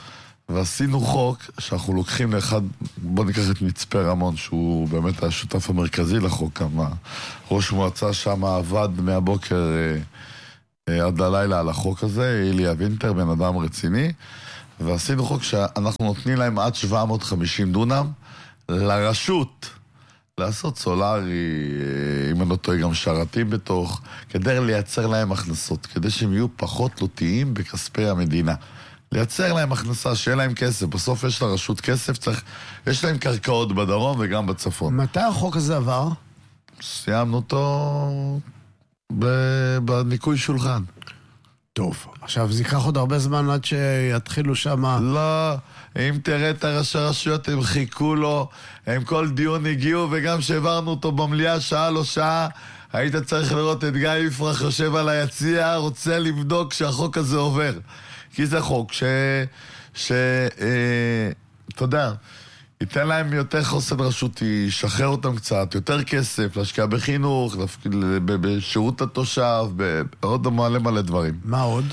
ועשינו חוק שאנחנו לוקחים לאחד, בוא ניקח את מצפה רמון, שהוא באמת השותף המרכזי לחוק, כמה ראש מועצה שם עבד מהבוקר אה, אה, עד הלילה על החוק הזה, איליה וינטר, בן אדם רציני, ועשינו חוק שאנחנו נותנים להם עד שבע מאות וחמישים דונם לרשות לעשות סולרי, אם אני לא טועה גם שרתים בתוך, כדי לייצר להם הכנסות, כדי שהם יהיו פחות תלותיים בכספי המדינה. לייצר להם הכנסה, שיהיה להם כסף. בסוף יש לרשות כסף, צריך, יש להם קרקעות בדרום וגם בצפון. מתי החוק הזה עבר? סיימנו אותו בניקוי שולחן. טוב, עכשיו זה ייקח עוד הרבה זמן עד שיתחילו שם... לא, אם תראה את הראשי הרשויות, הם חיכו לו, הם כל דיון הגיעו, וגם שהעברנו אותו במליאה שעה לא שעה, היית צריך לראות את גיא יפרח יושב על היציע, רוצה לבדוק שהחוק הזה עובר. כי זה חוק ש... ש... אה, אתה יודע, ייתן להם יותר חוסן רשותי, שחרר אותם קצת, יותר כסף, להשקיע בחינוך, בשירות התושב, בעוד מלא מלא דברים. מה עוד?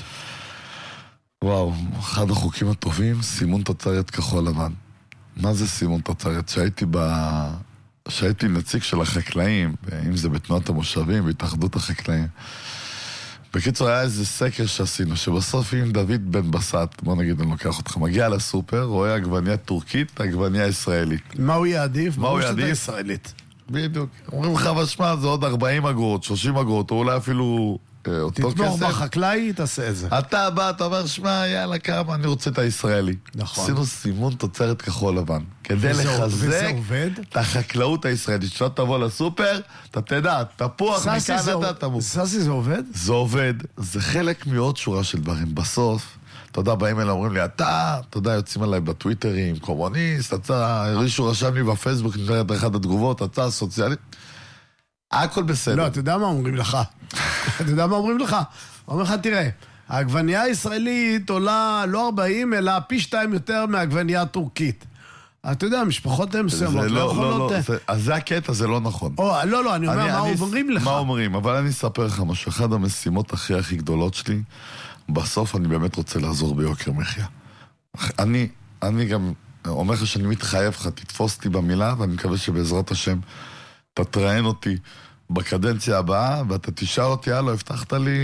וואו, אחד החוקים הטובים, סימון תוצרת כחול לבן. מה זה סימון תוצרת? שהייתי ב... שהייתי נציג של החקלאים, אם זה בתנועת המושבים, בהתאחדות החקלאים. בקיצור, היה איזה סקר שעשינו, שבסוף אם דוד בן בסט, בוא נגיד, אני לוקח אותך, מגיע לסופר, רואה עגבניה טורקית, עגבניה ישראלית. מה הוא יעדיף? מה הוא יעדיף? ישראלית. בדיוק. אומרים לך, משמע, זה עוד ארבעים אגורות, שלושים אגורות, או אולי אפילו אה, אותו כסף. תתמוך בחקלאי, תעשה את זה. אתה בא, אתה אומר, שמע, יאללה, כמה, אני רוצה את הישראלי. נכון. עשינו סימון תוצרת כחול לבן. כדי לחזק את החקלאות הישראלית. כשאתה תבוא לסופר, אתה תדע, תפוח מקנדה, תמוך. ססי, זה עובד? זה עובד. זה חלק מעוד שורה של דברים. בסוף, אתה יודע, באים אלה אומרים לי, אתה, אתה יודע, יוצאים עליי בטוויטרים, קומוניסט, אתה, הרישו רשם לי בפייסבוק, נראה את אחד התגובות, אתה סוציאלית. הכל בסדר. לא, אתה יודע מה אומרים לך? אתה יודע מה אומרים לך? אומרים לך, תראה, העגבנייה הישראלית עולה לא ארבעים, אלא פי שתיים יותר מהעגבנייה הטורקית. אתה יודע, המשפחות הן מסוימות, לא יכולות... אז זה הקטע, זה לא נכון. לא, לא, אני אומר, מה אומרים לך? מה אומרים? אבל אני אספר לך משהו, אחד המשימות הכי הכי גדולות שלי, בסוף אני באמת רוצה לעזור ביוקר מחיה. אני, אני גם אומר לך שאני מתחייב לך, תתפוס אותי במילה, ואני מקווה שבעזרת השם תתראיין אותי בקדנציה הבאה, ואתה תשאל אותי, הלו, הבטחת לי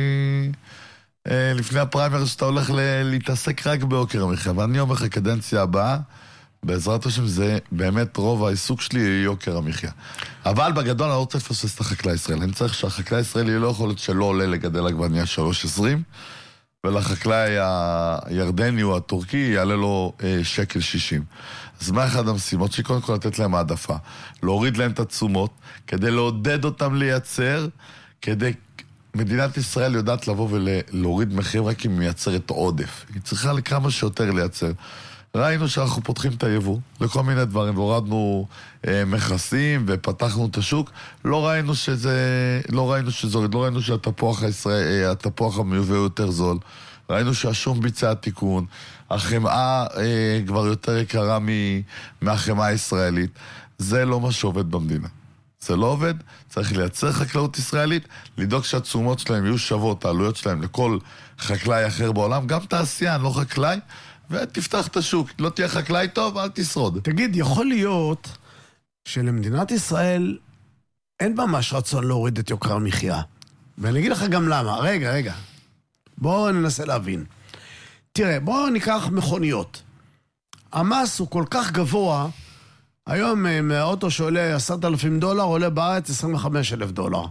אה, לפני הפריימר שאתה הולך ל- להתעסק רק ביוקר המחיה, ואני אומר לך, קדנציה הבאה, בעזרת השם זה באמת רוב העיסוק שלי יהיה יוקר המחיה. אבל בגדול אני לא רוצה לפספס את החקלאי הישראלי. אני צריך שהחקלאי הישראלי לא יכול להיות שלא עולה לגדל עגבנייה שלוש עשרים, ולחקלאי הירדני או הטורקי יעלה לו אה, שקל שישים. אז מה אחד המשימות שלי? קודם כל לתת להם העדפה. להוריד להם את התשומות, כדי לעודד אותם לייצר, כדי... מדינת ישראל יודעת לבוא ולהוריד מחיר רק אם היא מייצרת עודף. היא צריכה לכמה שיותר לייצר. ראינו שאנחנו פותחים את היבוא לכל מיני דברים, והורדנו אה, מכסים ופתחנו את השוק. לא ראינו שזה, לא ראינו שזה, לא ראינו שהתפוח הישראל, התפוח המיובא יותר זול. ראינו שהשום ביצע תיקון. החמאה אה, כבר יותר יקרה מהחמאה הישראלית. זה לא מה שעובד במדינה. זה לא עובד, צריך לייצר חקלאות ישראלית, לדאוג שהתשומות שלהם יהיו שוות, העלויות שלהם לכל חקלאי אחר בעולם, גם תעשיין, לא חקלאי, ותפתח את השוק. לא תהיה חקלאי טוב, אל תשרוד. תגיד, יכול להיות שלמדינת ישראל אין ממש רצון להוריד את יוקר המחיה. ואני אגיד לך גם למה. רגע, רגע. בואו ננסה להבין. תראה, בואו ניקח מכוניות. המס הוא כל כך גבוה, היום מהאוטו שעולה עשרת אלפים דולר, עולה בארץ עשרים וחמישה אלף דולר.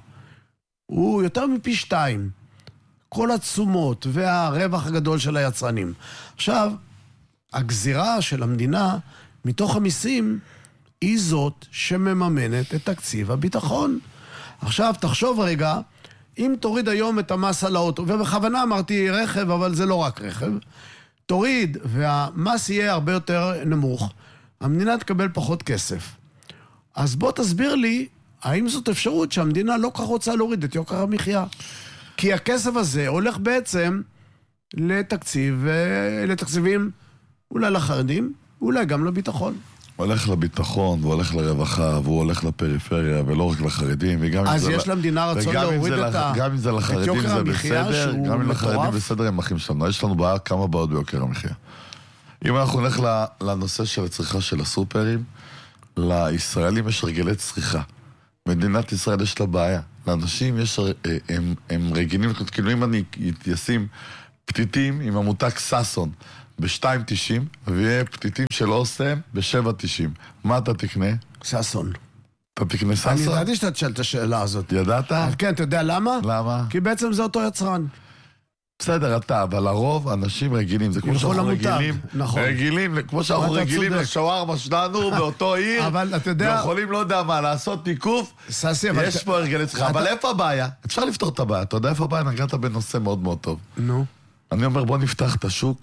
הוא יותר מפי שתיים. כל התשומות והרווח הגדול של היצרנים. עכשיו, הגזירה של המדינה מתוך המיסים היא זאת שמממנת את תקציב הביטחון. עכשיו, תחשוב רגע, אם תוריד היום את המס על האוטו, ובכוונה אמרתי רכב, אבל זה לא רק רכב, תוריד והמס יהיה הרבה יותר נמוך, המדינה תקבל פחות כסף. אז בוא תסביר לי, האם זאת אפשרות שהמדינה לא כך רוצה להוריד את יוקר המחיה? כי הכסף הזה הולך בעצם לתקציב, לתקציבים אולי לחרדים, אולי גם לביטחון. הוא הולך לביטחון, הוא הולך לרווחה, והוא הולך לפריפריה, ולא רק לחרדים. אז יש למדינה רצון להוריד את יוקר המחיה, גם אם זה לחרדים זה בסדר, גם אם לחרדים בסדר הם אחים שלנו. יש לנו בעיה כמה בעיות ביוקר המחיה. אם אנחנו נלך לנושא של הצריכה של הסופרים, לישראלים יש הרגלי צריכה. מדינת ישראל יש לה בעיה. לאנשים יש, הם, הם רגילים, כאילו אם אני אשים פתיתים עם המותג ססון ב-שתיים תשעים, ויהיה פתיתים של אוסם ב-שבע תשעים. מה אתה תקנה? ססון. אתה תקנה ססון? אני ידעתי שאתה תשאל את השאלה הזאת. ידעת? כן, אתה יודע למה? למה? כי בעצם זה אותו יצרן. בסדר, אתה, אבל הרוב אנשים רגילים, זה כמו שאנחנו רגילים, נכון. רגילים, כמו שאנחנו רגילים לשווארמה שלנו באותו עיר, אבל אתה יודע... ויכולים, לא יודע מה, לעשות תיקוף, ססי, אבל... יש פה הרגלי צריכה, אבל איפה הבעיה? אפשר לפתור את הבעיה, אתה יודע איפה הבעיה? נגעת בנושא מאוד מאוד טוב. נו. אני אומר, בוא נפתח את השוק,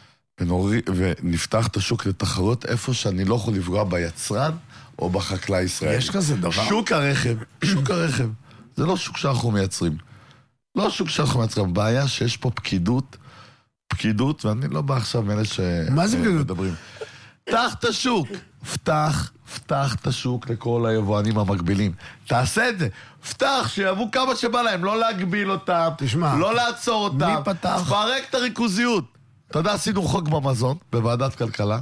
ונפתח את השוק לתחרות איפה שאני לא יכול לפגוע ביצרן או בחקלאי ישראלי. יש כזה דבר? שוק הרכב, שוק הרכב, זה לא שוק שאנחנו מייצרים. לא שוק שאנחנו מייצרים, בעיה שיש פה פקידות, פקידות, ואני לא בא עכשיו מאלה שמדברים. מה זה פקידות? פתח את השוק, פתח, פתח את השוק לכל היבואנים המקבילים. תעשה את זה, פתח, שיבואו כמה שבא להם, לא להגביל אותם, תשמע, לא לעצור אותם. מי פתח? פרק את הריכוזיות. אתה יודע, עשינו חוק במזון, בוועדת כלכלה,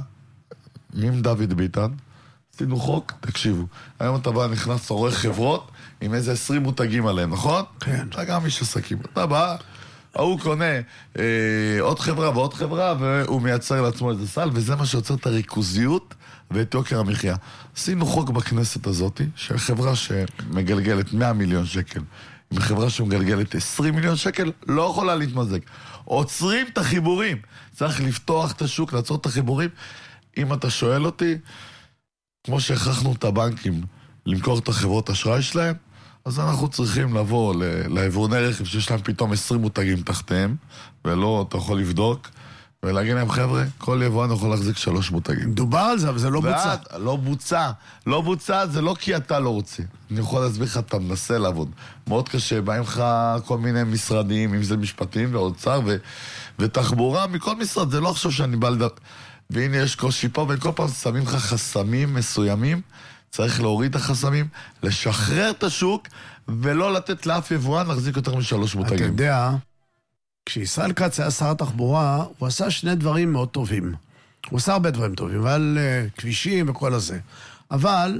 עם דוד ביטן, עשינו חוק, תקשיבו, היום אתה בא, נכנס לרואה חברות, עם איזה עשרים מותגים עליהם, נכון? כן. אתה גם איש עסקים. אתה בא, הוא קונה אה, עוד חברה ועוד חברה, והוא מייצר לעצמו איזה סל, וזה מה שיוצר את הריכוזיות ואת יוקר המחיה. עשינו חוק בכנסת הזאת, של חברה שמגלגלת מאה מיליון שקל, עם חברה שמגלגלת עשרים מיליון שקל, לא יכולה להתמזג. עוצרים את החיבורים. צריך לפתוח את השוק, לעצור את החיבורים. אם אתה שואל אותי, כמו שהכרחנו את הבנקים למכור את החברות אשראי שלהם, אז אנחנו צריכים לבוא ליבואני רכב שיש להם פתאום עשרים מותגים תחתיהם, ולא, אתה יכול לבדוק, ולהגיד להם, חבר'ה, כל יבואן יכול להחזיק שלוש מותגים. דובר על זה, אבל זה לא בוצע. לא בוצע. לא בוצע, זה לא כי אתה לא רוצה. אני יכול להסביר לך, אתה מנסה לעבוד. מאוד קשה, באים לך כל מיני משרדים, אם זה משפטים ואוצר ו... ותחבורה, מכל משרד, זה לא עכשיו שאני בא לדעת. והנה יש קושי פה, וכל פעם שמים לך חסמים מסוימים, צריך להוריד את החסמים, לשחרר את השוק, ולא לתת לאף יבואן להחזיק יותר משלוש מותגים. אתה יודע, כשישראל כץ היה שר התחבורה, הוא עשה שני דברים מאוד טובים. הוא עשה הרבה דברים טובים, אבל uh, כבישים וכל הזה. אבל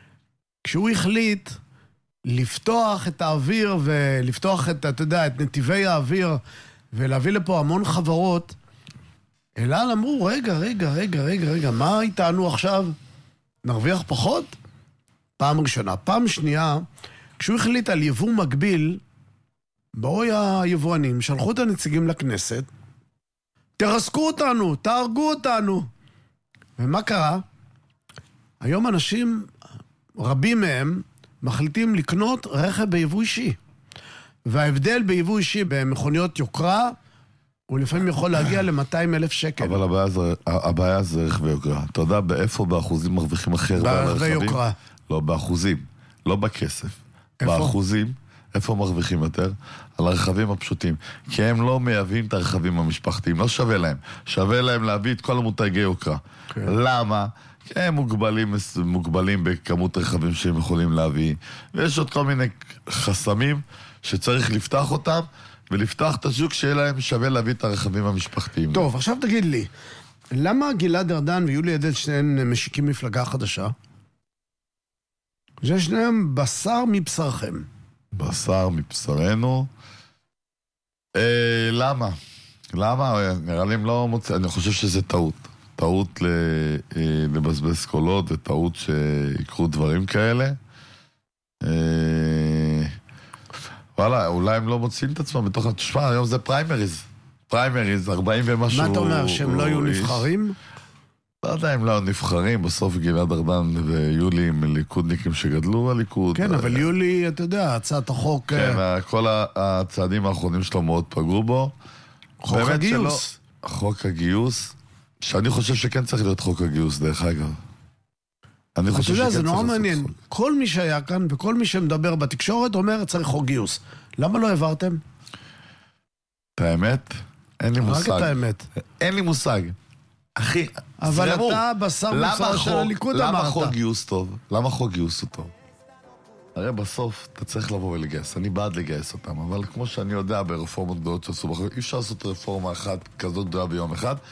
כשהוא החליט לפתוח את האוויר, ולפתוח את, אתה יודע, את נתיבי האוויר, ולהביא לפה המון חברות, אלעל אמרו, רגע, רגע, רגע, רגע, רגע, מה איתנו עכשיו? נרוויח פחות? פעם ראשונה. פעם שנייה, כשהוא החליט על יבוא מקביל, באו היבואנים, שלחו את הנציגים לכנסת, תרסקו אותנו, תהרגו אותנו. ומה קרה? היום אנשים, רבים מהם, מחליטים לקנות רכב ביבוא אישי. וההבדל ביבוא אישי במכוניות יוקרה, הוא לפעמים יכול להגיע ל-מאתיים אלף שקל. אבל הבעיה זה, הבעיה זה ערך ויוקרה. אתה יודע באיפה באחוזים מרוויחים הכי הרבה על הרכבים? בערך ויוקרה. לא, באחוזים. לא בכסף. איפה? באחוזים, איפה מרוויחים יותר? על הרכבים הפשוטים. כי הם לא מייבאים את הרכבים המשפחתיים. לא שווה להם. שווה להם להביא את כל המותגי יוקרה. כן. למה? כי הם מוגבלים, מוגבלים בכמות רכבים שהם יכולים להביא. ויש עוד כל מיני חסמים שצריך לפתח אותם, ולפתח את השוק שיהיה להם שווה להביא את הרכבים המשפחתיים. טוב, עכשיו תגיד לי, למה גלעד ארדן ויולי אדלשטיין משיקים מפלגה חדשה? זה שניהם בשר מבשרכם. בשר מבשרנו? אה, למה? למה? נראה לי הם לא מוצא... אני חושב שזה טעות. טעות לבזבז קולות, וטעות שיקרו דברים כאלה. אה... וואלה, אולי הם לא מוצאים את עצמם בתוך... תשמע, היום זה פריימריז. פריימריז, ארבעים ומשהו... מה אתה אומר, שהם לא היו נבחרים? לא יודע אם לא היו נבחרים, בסוף גלעד ארדן ויולי הם ליכודניקים שגדלו בליכוד. כן, אבל יולי, אתה יודע, הצעת החוק... כן, כל הצעדים האחרונים שלו מאוד פגעו בו. חוק הגיוס. חוק הגיוס, שאני חושב שכן צריך להיות חוק הגיוס, דרך אגב. אני חושב שכן צריך לעשות. זה נורא מעניין. כל מי שהיה כאן וכל מי שמדבר בתקשורת אומר צריך חוק גיוס. למה לא העברתם? את האמת? אין לי מושג. רק את האמת. אין לי מושג. אחי, אבל אתה בשר מבשר של הליכוד אמרת. למה חוק גיוס טוב? למה חוק גיוס הוא טוב? הרי בסוף אתה צריך לבוא ולגייס. אני בעד לגייס אותם, אבל כמו שאני יודע ברפורמות גדולות שעשו בחוק, אי אפשר לעשות רפורמה אחת כזאת גדולה ביום אחד,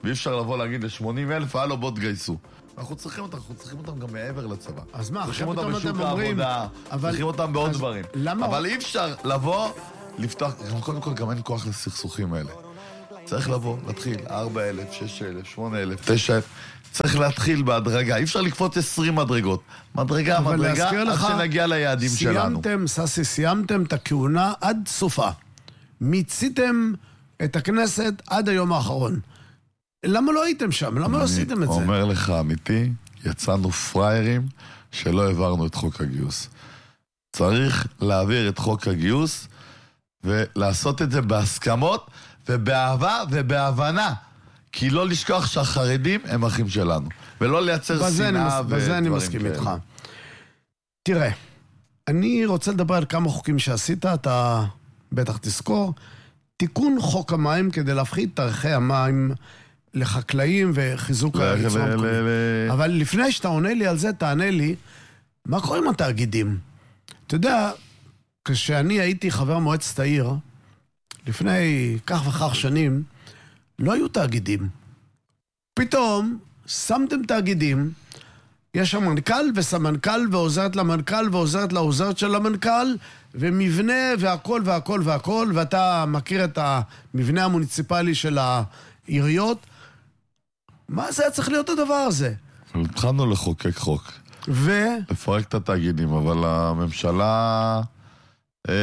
ואי אפשר לבוא להגיד ל-שמונים אלף, הלו, בוא תגייסו. אנחנו צריכים אותם, אנחנו צריכים אותם גם מעבר לצבא. אז מה, צריכים עכשיו אותם פתאום בשוק אתם אומרים... העבודה, אבל- צריכים אותם בעוד אז דברים. למה- אבל אי אפשר לבוא, לפתוח, גם קודם כל גם אין כוח לסכסוכים האלה. צריך לבוא, להתחיל, ארבע אלף, שש אלף, שמונה אלף, תשע אלף, צריך להתחיל בהדרגה, אי אפשר לקפוץ עשרים מדרגות. מדרגה, אבל מדרגה, להזכיר עד לך, שנגיע ליעדים שלנו. סיימתם, ססי, סיימתם את הכהונה עד סופה. מיציתם את הכנסת עד היום האחרון. למה לא הייתם שם? למה לא עשיתם את זה? אני אומר לך, אמיתי, יצאנו פריירים שלא העברנו את חוק הגיוס. צריך להעביר את חוק הגיוס ולעשות את זה בהסכמות ובאהבה ובהבנה. כי לא לשכוח שהחרדים הם אחים שלנו. ולא לייצר בזה אני שנאה מס- בזה אני ודברים מסכים כאלה. איתך. תראה, אני רוצה לדבר על כמה חוקים שעשית, אתה בטח תזכור. תיקון חוק המים כדי להפחית את ערכי המים לחקלאים וחיזוק ל- הייצור ל- המקומי. ל- ל- אבל לפני שאתה עונה לי על זה, תענה לי, מה קורה עם התאגידים? אתה יודע, כשאני הייתי חבר מועצת העיר, לפני כך וכך שנים, לא היו תאגידים. פתאום שמתם תאגידים, יש שם מנכ"ל וסמנכ"ל ועוזרת למנכ"ל ועוזרת לעוזרת של המנכ"ל, ומבנה והכל והכל והכל, ואתה מכיר את המבנה המוניציפלי של העיריות. מה זה היה צריך להיות הדבר הזה? התחלנו לחוקק חוק. ו... לפרק את התאגידים, אבל הממשלה... אה,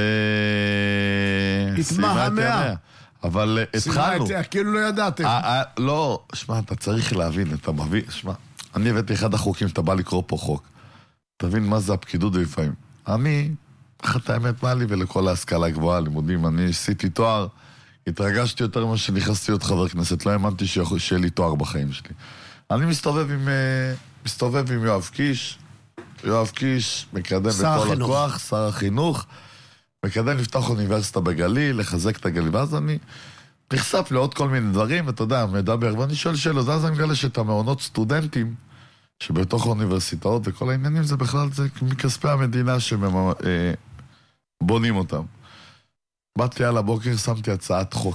סיימה את התמהמה. ימיה. אבל אה, סליחה, התחלנו. את- כאילו לא ידעתם. אה, אה, לא, שמע, אתה צריך להבין, אתה מביא, שמע, אני הבאתי אחד החוקים, אתה בא לקרוא פה חוק. תבין מה זה הפקידות לפעמים. אני, אחת האמת מה לי ולכל ההשכלה הגבוהה, לימודים, אני עשיתי תואר, התרגשתי יותר ממה שנכנסתי להיות חבר כנסת, לא האמנתי שיכול- שיהיה לי תואר בחיים שלי. אני מסתובב עם, אה, מסתובב עם יואב קיש, יואב קיש מקדם שר בכל החינוך. הכוח, שר החינוך, מקדם לפתוח אוניברסיטה בגליל, לחזק את הגליל, ואז אני נחשף לעוד כל מיני דברים, ואתה יודע, מדבר, ואני שואל שאלות, אז אני מגלה שאת המעונות סטודנטים, שבתוך האוניברסיטאות וכל העניינים, זה בכלל, זה מכספי המדינה שבונים אותם. באתי על הבוקר, שמתי הצעת חוק.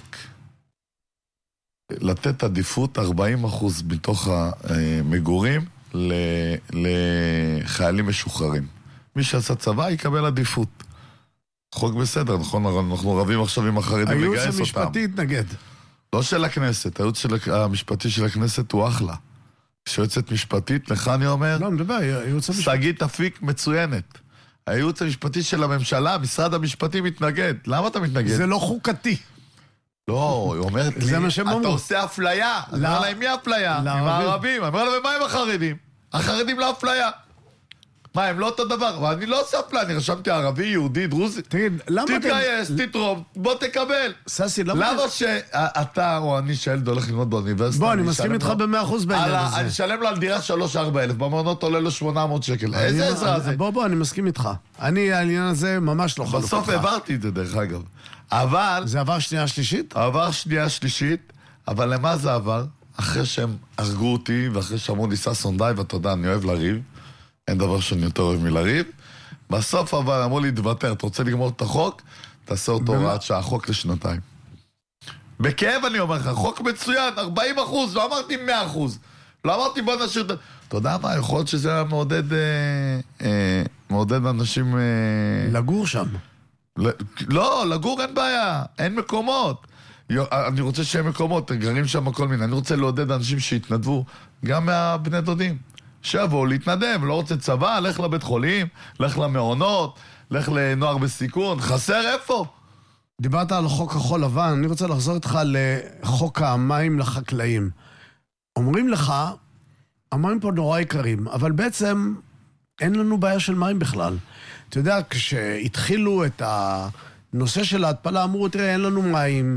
לתת עדיפות ארבעים אחוז מתוך המגורים ל- לחיילים משוחררים. מי שעשה צבא יקבל עדיפות. חוק בסדר, נכון? אנחנו רבים עכשיו עם החרדים הייעוץ לגייס אותם. המשפטי התנגד. לא של הכנסת, הייעוץ של המשפטי של הכנסת הוא אחלה. כשיועצת משפטית, לך אני אומר, לא, מדבר, הייעוץ המשפטי. שגית אפיק מצוינת. הייעוץ המשפטי של הממשלה, משרד המשפטים מתנגד. למה אתה מתנגד? זה לא חוקתי. לא, היא אומרת לי, זה מה שהם אתה אמרו. עושה אפליה. אני לא. אומר להם, מי אפליה? עם לערבים. הערבים. אני אומר להם, ומה עם החרדים? החרדים לא אפליה. מה, הם לא אותו דבר? אבל אני לא עושה אפליה, אני רשמתי ערבי, יהודי, דרוזי. תגיד, למה אתם... תתגייס, תתרום, בוא תקבל. ססי, למה... למה שאתה או אני שילד הולך ללמוד באוניברסיטה? בוא, אני אני מסכים אשלם איתך לו- במאה אחוז בעניין על ה- הזה. אני אשלם לו על דירה שלוש ארבע אלף, במעונות עולה לו שמונה מאות שקל. איזה אני- עזרה זה? בוא, בוא, אני מסכים איתך. אני, העניין הזה ממש לא חלוק בסוף איתך. העברתי את זה דרך אגב. אבל... זה עבר שנייה שלישית? עבר שנייה שלישית, אבל למה זה עבר? אחרי שהם הרגו אותי, ואחרי שאמרו לי ששון די, ואתה יודע, אני אוהב לריב, אין דבר שאני יותר אוהב מלריב. בסוף אבל אמרו לי, תוותר, אתה רוצה לגמור את החוק? תעשה אותו הוראת שעה, חוק לשנתיים. בכאב אני אומר לך, חוק מצוין, ארבעים אחוז, לא אמרתי מאה אחוז. לא אמרתי בוא נשאיר את... אתה יודע מה, יכול להיות שזה היה מעודד, אה, אה, מעודד אנשים... אה, לגור שם. לא, לגור אין בעיה, אין מקומות. יו, אני רוצה שיהיה מקומות, גרים שם כל מיני. אני רוצה לעודד אנשים שהתנדבו, גם מהבני דודים. שיבואו להתנדב, לא רוצה צבא, לך לבית חולים, לך למעונות, לך לנוער בסיכון, חסר איפה? דיברת על חוק כחול לבן, אני רוצה לחזור איתך לחוק המים לחקלאים. אומרים לך, המים פה נורא יקרים, אבל בעצם אין לנו בעיה של מים בכלל. אתה יודע, כשהתחילו את הנושא של ההתפלה, אמרו, תראה, אין לנו מים,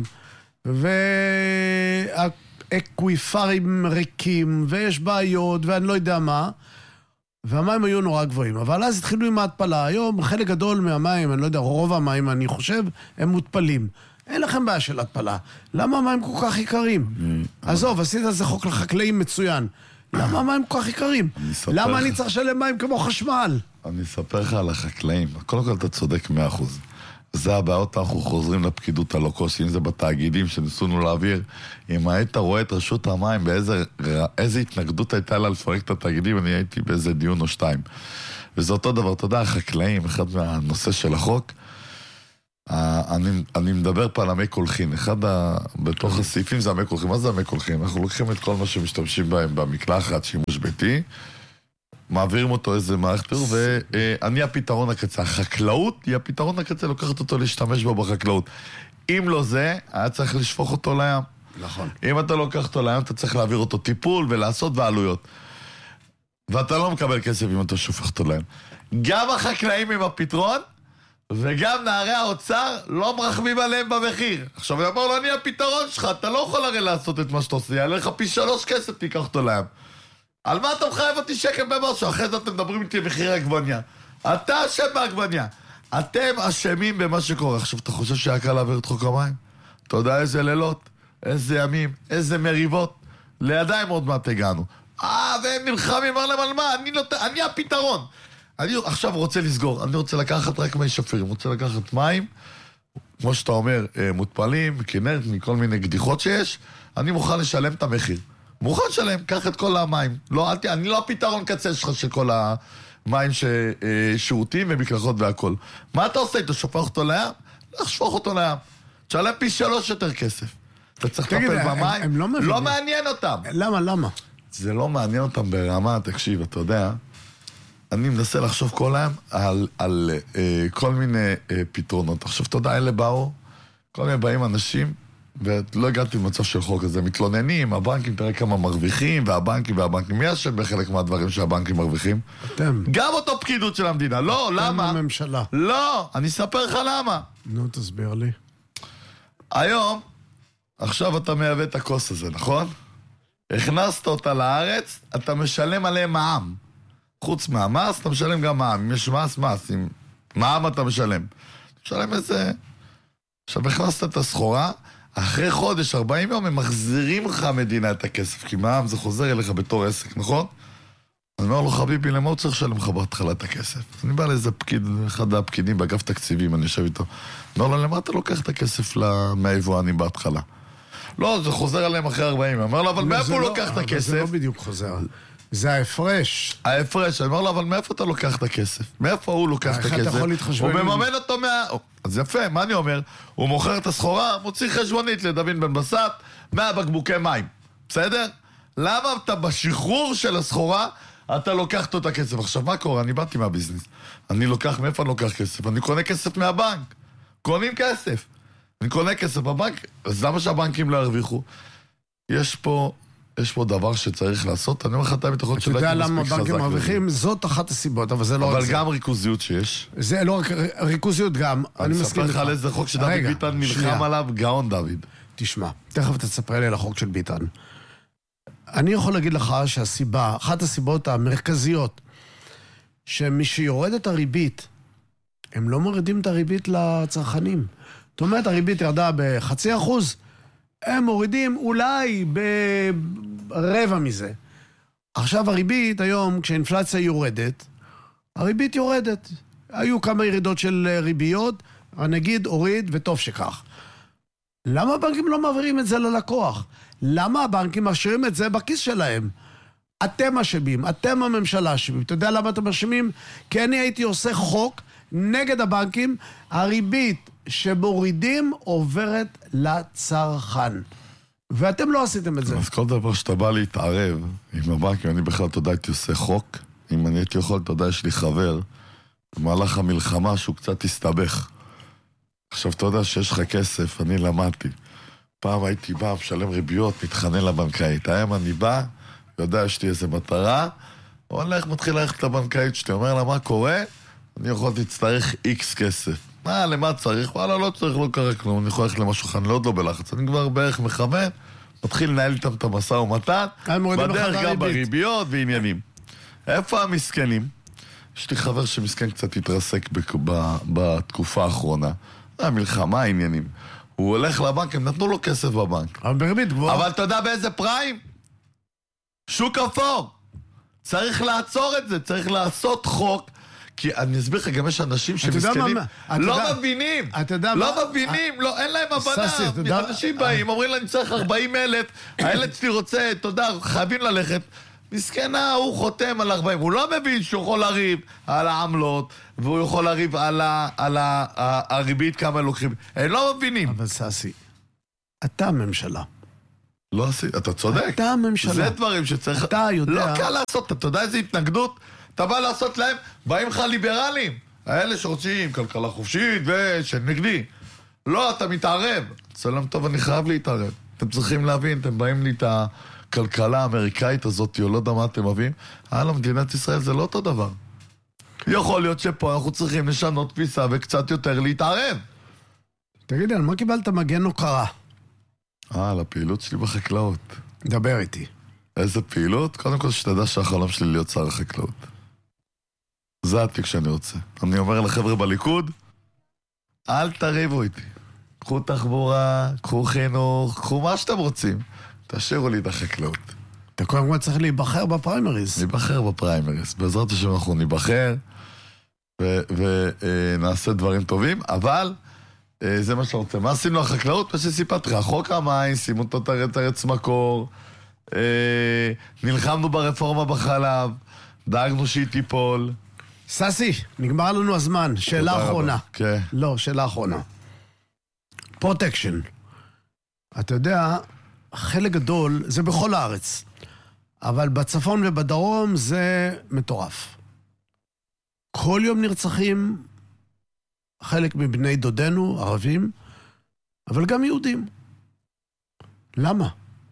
והאקוויפרים ריקים, ויש בעיות, ואני לא יודע מה, והמים היו נורא גבוהים. אבל אז התחילו עם ההתפלה. היום חלק גדול מהמים, אני לא יודע, רוב המים, אני חושב, הם מותפלים. אין לכם בעיה של התפלה. למה המים כל כך יקרים? עזוב, עשית איזה חוק לחקלאים מצוין. למה המים כל כך יקרים? למה אני צריך לשלם מים כמו חשמל? אני אספר לך על החקלאים. קודם כל אתה צודק מאה אחוז. זה הבעיות, אנחנו חוזרים לפקידות הלוקוס, אם זה בתאגידים שניסונו להעביר. אם היית רואה את רשות המים, באיזה איזה התנגדות הייתה לה לפרק את התאגידים, אני הייתי באיזה דיון או שתיים. וזה אותו דבר, אתה יודע, החקלאים, אחד מהנושא של החוק, אני, אני מדבר פה על המי קולחין. אחד ה, בתוך הסעיפים זה המי קולחין. מה זה המי קולחין? אנחנו לוקחים את כל מה שמשתמשים בהם במקלחת, שימוש ביתי, מעבירים אותו איזה מערכת פירור, ואני הפתרון הקצה. החקלאות היא הפתרון הקצה, לוקחת אותו להשתמש בו בחקלאות. אם לא זה, היה צריך לשפוך אותו לים. נכון. אם אתה לוקח אותו לים, אתה צריך להעביר אותו טיפול ולעשות ועלויות. ואתה לא מקבל כסף אם אתה שופך אותו לים. גם החקלאים עם הפתרון, וגם נערי האוצר לא מרחמים עליהם במחיר. עכשיו, אני אומר לו, אני הפתרון שלך, אתה לא יכול הרי לעשות את מה שאתה עושה, יעלה לך פי שלוש כסף, תיקח אותו לים. על מה אתה מחייב אותי שקל במשהו? אחרי זה אתם מדברים איתי מחיר העגבניה. אתה אשם בעגבניה. אתם אשמים במה שקורה. עכשיו, אתה חושב שהיה קל להעביר את חוק המים? אתה יודע איזה לילות, איזה ימים, איזה מריבות. לידיים עוד מעט הגענו. אה, והם נלחמים, אמר להם על מה? אני, לא, אני הפתרון. אני עכשיו רוצה לסגור. אני רוצה לקחת רק מי שפירים. אני רוצה לקחת מים, כמו שאתה אומר, מותפלים, כנרת, מכל מיני גדיחות שיש. אני מוכן לשלם את המחיר. מוכן לשלם, קח את כל המים. לא, אל, אני לא הפתרון קצה שלך של כל המים ששירותים ומקלחות והכל. מה אתה עושה? אתה שופך אותו לים? לא, שפוך אותו לים. תשלם פי שלוש יותר כסף. אתה צריך לטפל במים? הם, הם לא, לא מעניין אותם. למה, למה? זה לא מעניין אותם ברמה, תקשיב, אתה יודע, אני מנסה לחשוב כל היום על, על אה, כל מיני אה, פתרונות. עכשיו, אתה יודע, אלה באו, כל מיני באים אנשים, ולא הגעתי במצב של חוק הזה, מתלוננים, הבנקים, תראה כמה מרוויחים, והבנקים והבנקים, מי אשם בחלק מהדברים שהבנקים מרוויחים? אתם. גם אותו פקידות של המדינה, לא, למה? אתם הממשלה. לא, אני אספר לך למה. נו, תסביר לי. היום, עכשיו אתה מייבא את הכוס הזה, נכון? הכנסת אותה לארץ, אתה משלם עליהם מע"מ. חוץ מהמס, אתה משלם גם מע"מ. אם יש מס, מס. אם מע"מ אתה משלם. אתה משלם איזה... עכשיו, הכנסת את הסחורה, אחרי חודש, ארבעים יום, הם מחזירים לך המדינה את הכסף, כי מע"מ זה חוזר אליך בתור עסק, נכון? אני אומר לו, חביבי, למה הוא צריך לשלם לך בהתחלה את הכסף? אני בא לאיזה פקיד, אחד הפקידים באגף תקציבים, אני יושב איתו. אני אומר לו, למה אתה לוקח את הכסף מהיבואנים בהתחלה? לא, זה חוזר עליהם אחרי ארבעים. אני אומר לו, אבל מאיפה הוא לוקח את הכסף? זה לא בדיוק חוזר. זה ההפרש. ההפרש. אני אומר לו, אבל מאיפה אתה לוקח את הכסף? מאיפה הוא לוקח את הכסף? הוא מממן אותו מה... אז יפה, מה אני אומר? הוא מוכר את הסחורה, מוציא חשבונית לדוד בן בסט, מאה בקבוקי מים. בסדר? למה אתה בשחרור של הסחורה, אתה לוקח את הכסף? עכשיו, מה קורה? אני באתי מהביזנס. אני לוקח, מאיפה אני לוקח כסף? אני קונה כסף מהבנק. קונים כסף. אני קונה כסף בבנק, אז למה שהבנקים לא ירוויחו? יש פה, יש פה דבר שצריך לעשות, אני אומר לך, אתה מתחות שלא הייתי מספיק חזק. אתה יודע למה הבנקים מרוויחים? זאת אחת הסיבות, אבל זה לא רק זה. אבל גם ריכוזיות שיש. זה לא רק ריכוזיות גם, אני מסכים לך. אני אספר לך על איזה חוק שדוד ביטן נלחם עליו, גאון דוד. תשמע, תכף תספר לי על החוק של ביטן. אני יכול להגיד לך שהסיבה, אחת הסיבות המרכזיות, שמי שיורד את הריבית, הם לא מורידים את הריבית לצרכנים. זאת אומרת, הריבית ירדה בחצי אחוז, הם מורידים אולי ברבע מזה. עכשיו הריבית היום, כשהאינפלציה יורדת, הריבית יורדת. היו כמה ירידות של ריביות, הנגיד הוריד וטוב שכך. למה הבנקים לא מעבירים את זה ללקוח? למה הבנקים משאירים את זה בכיס שלהם? אתם אשמים, אתם הממשלה אשמים. אתה יודע למה אתם אשמים? כי אני הייתי עושה חוק נגד הבנקים, הריבית שמורידים עוברת לצרכן. ואתם לא עשיתם את זה. אז כל דבר שאתה בא להתערב עם הבנקים, אני בכלל, אתה יודע, הייתי עושה חוק. אם אני הייתי יכול, אתה יודע, יש לי חבר, במהלך המלחמה שהוא קצת הסתבך. עכשיו, אתה יודע שיש לך כסף, אני למדתי. פעם הייתי בא, משלם ריביות, מתחנן לבנקאית. היום אני בא, יודע, יש לי איזה מטרה, הוא הולך, מתחיל ללכת לבנקאית, שאתה אומר לה, מה קורה? אני יכול להצטרך איקס כסף. מה, למה צריך? וואלה, לא צריך, לא קרה כלום, אני יכול ללכת למשהו חן, לא עוד לא בלחץ. אני כבר בערך מכוון, מתחיל לנהל איתם את המשא ומתן, בדרך גם בריביות ועניינים. איפה המסכנים? יש לי חבר שמסכן קצת התרסק בתקופה האחרונה. המלחמה, העניינים. הוא הולך לבנק, הם נתנו לו כסף בבנק. אבל בריבית גבוהה. אבל אתה יודע באיזה פריים? שוק אפור. צריך לעצור את זה, צריך לעשות חוק, כי אני אסביר לך, גם יש אנשים שמסכנים, לא מבינים, לא מבינים, לא, אין להם הבנה. אנשים באים, אומרים לה, אני צריך ארבעים אלף, הילד שלי רוצה, תודה, חייבים ללכת. מסכנה, הוא חותם על ארבעים, הוא לא מבין שהוא יכול לריב על העמלות, והוא יכול לריב על הריבית כמה לוקחים. הם לא מבינים. אבל ססי, אתה הממשלה. לא עשית, אתה צודק. אתה הממשלה. זה דברים שצריך... אתה יודע... לא קל לעשות, אתה יודע איזה התנגדות? אתה בא לעשות להם, באים לך ליברלים. האלה שרוצים כלכלה חופשית ושנגדי. לא, אתה מתערב. סלם טוב, אני חייב להתערב. אתם צריכים להבין, אתם באים לי את הכלכלה האמריקאית הזאת, או לא יודע מה אתם מביאים. הלאה, מדינת ישראל זה לא אותו דבר. יכול להיות שפה אנחנו צריכים לשנות תפיסה וקצת יותר להתערב. תגיד, על מה קיבלת מגן הוקרה? אה, על הפעילות שלי בחקלאות. דבר איתי. איזה פעילות? קודם כל שתדע שהחלום שלי להיות שר החקלאות. זה התיק שאני רוצה. אני אומר לחבר'ה בליכוד, אל תריבו איתי. קחו תחבורה, קחו חינוך, קחו מה שאתם רוצים. תשאירו לי את החקלאות. אתה קודם כל צריך להיבחר בפריימריז. להיבחר בפריימריז. בעזרת השם אנחנו ניבחר ונעשה דברים טובים, אבל זה מה שאתה רוצה. מה עשינו החקלאות? מה שסיפרתי לך, חוק המים, שימו אותו את ארץ מקור, נלחמנו ברפורמה בחלב, דאגנו שהיא תיפול. ססי, נגמר לנו הזמן. שאלה אחרונה. כן. לא, שאלה אחרונה. פרוטקשן. אתה יודע, חלק גדול, זה בכל הארץ. אבל בצפון ובדרום זה מטורף. כל יום נרצחים חלק מבני דודנו, ערבים, אבל גם יהודים. למה?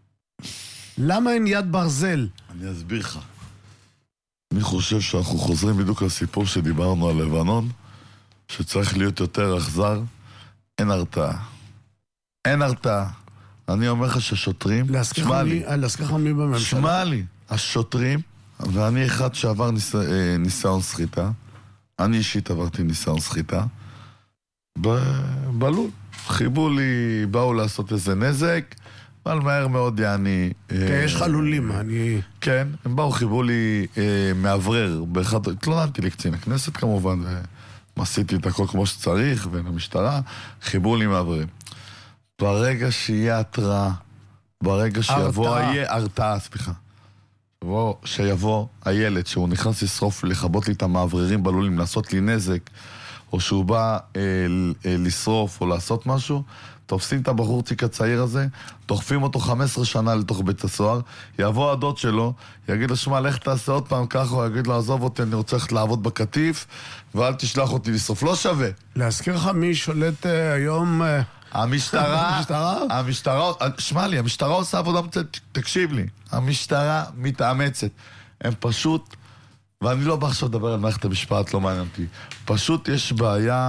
למה אין יד ברזל? אני אסביר לך. אני חושב שאנחנו חוזרים בדיוק לסיפור שדיברנו על לבנון, שצריך להיות יותר אכזר. אין הרתעה. אין הרתעה. אני אומר לך ששוטרים... להזכיר לך מי בממשלה. שמע לי. השוטרים, ואני אחד שעבר ניס... ניסיון סחיטה, אני אישית עברתי ניסיון סחיטה, ב... בלול. חיבו לי, באו לעשות איזה נזק, אבל מהר מאוד יעני... כן, יש חלולים, אני... כן, הם באו, חיבו לי אה, מעברר, באחד... התלוננתי לקצין הכנסת כמובן, ועשיתי את הכל כמו שצריך, ולמשטרה, חיבו לי מעבררים. ברגע שיהיה התראה, ברגע שיבוא... הרתעה, סליחה. בוא, שיבוא הילד, שהוא נכנס לשרוף, לחבות לי את המעבררים בלולים, לעשות לי נזק, או שהוא בא אה, אה, לשרוף או לעשות משהו, תופסים את הבחורציק הצעיר הזה, דוחפים אותו חמש עשרה שנה לתוך בית הסוהר, יבוא הדוד שלו, יגיד לו, שמע, לך תעשה עוד פעם ככה, הוא יגיד לו, עזוב אותי, אני רוצה ללכת לעבוד בקטיף, ואל תשלח אותי לשרוף, לא שווה. להזכיר לך מי שולט אה, היום... אה... המשטרה, המשטרה, שמע לי, המשטרה עושה עבודה, תקשיב לי, המשטרה מתאמצת, הם פשוט, ואני לא בא עכשיו לדבר על מערכת המשפט, לא מעניין אותי, פשוט יש בעיה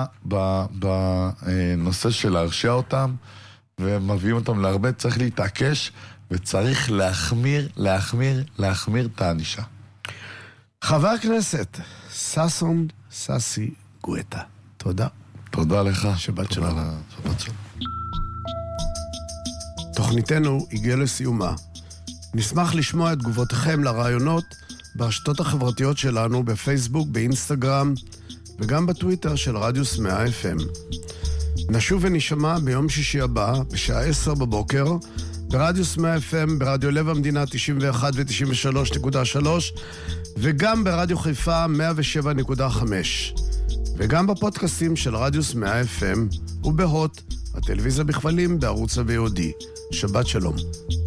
בנושא של להרשיע אותם, ומביאים אותם להרבה, צריך להתעקש, וצריך להחמיר, להחמיר, להחמיר את הענישה. חבר הכנסת, ששון ששי גואטה, תודה. תודה לך. שבת שלום. שבת שלום. תוכניתנו הגיעה לסיומה. נשמח לשמוע את תגובותיכם לרעיונות ברשתות החברתיות שלנו, בפייסבוק, באינסטגרם, וגם בטוויטר של רדיוס מאה אף אם. נשוב ונשמע ביום שישי הבא, בשעה עשר בבוקר, ברדיוס מאה אף אם, ברדיו לב המדינה תשעים ואחת ו-תשעים ושלוש נקודה שלוש, וגם ברדיו חיפה מאה ושבע נקודה חמש. וגם בפודקאסטים של רדיוס מאה אף אם, ובהוט, הטלוויזיה בכבלים בערוץ הווי או די. שבת שלום.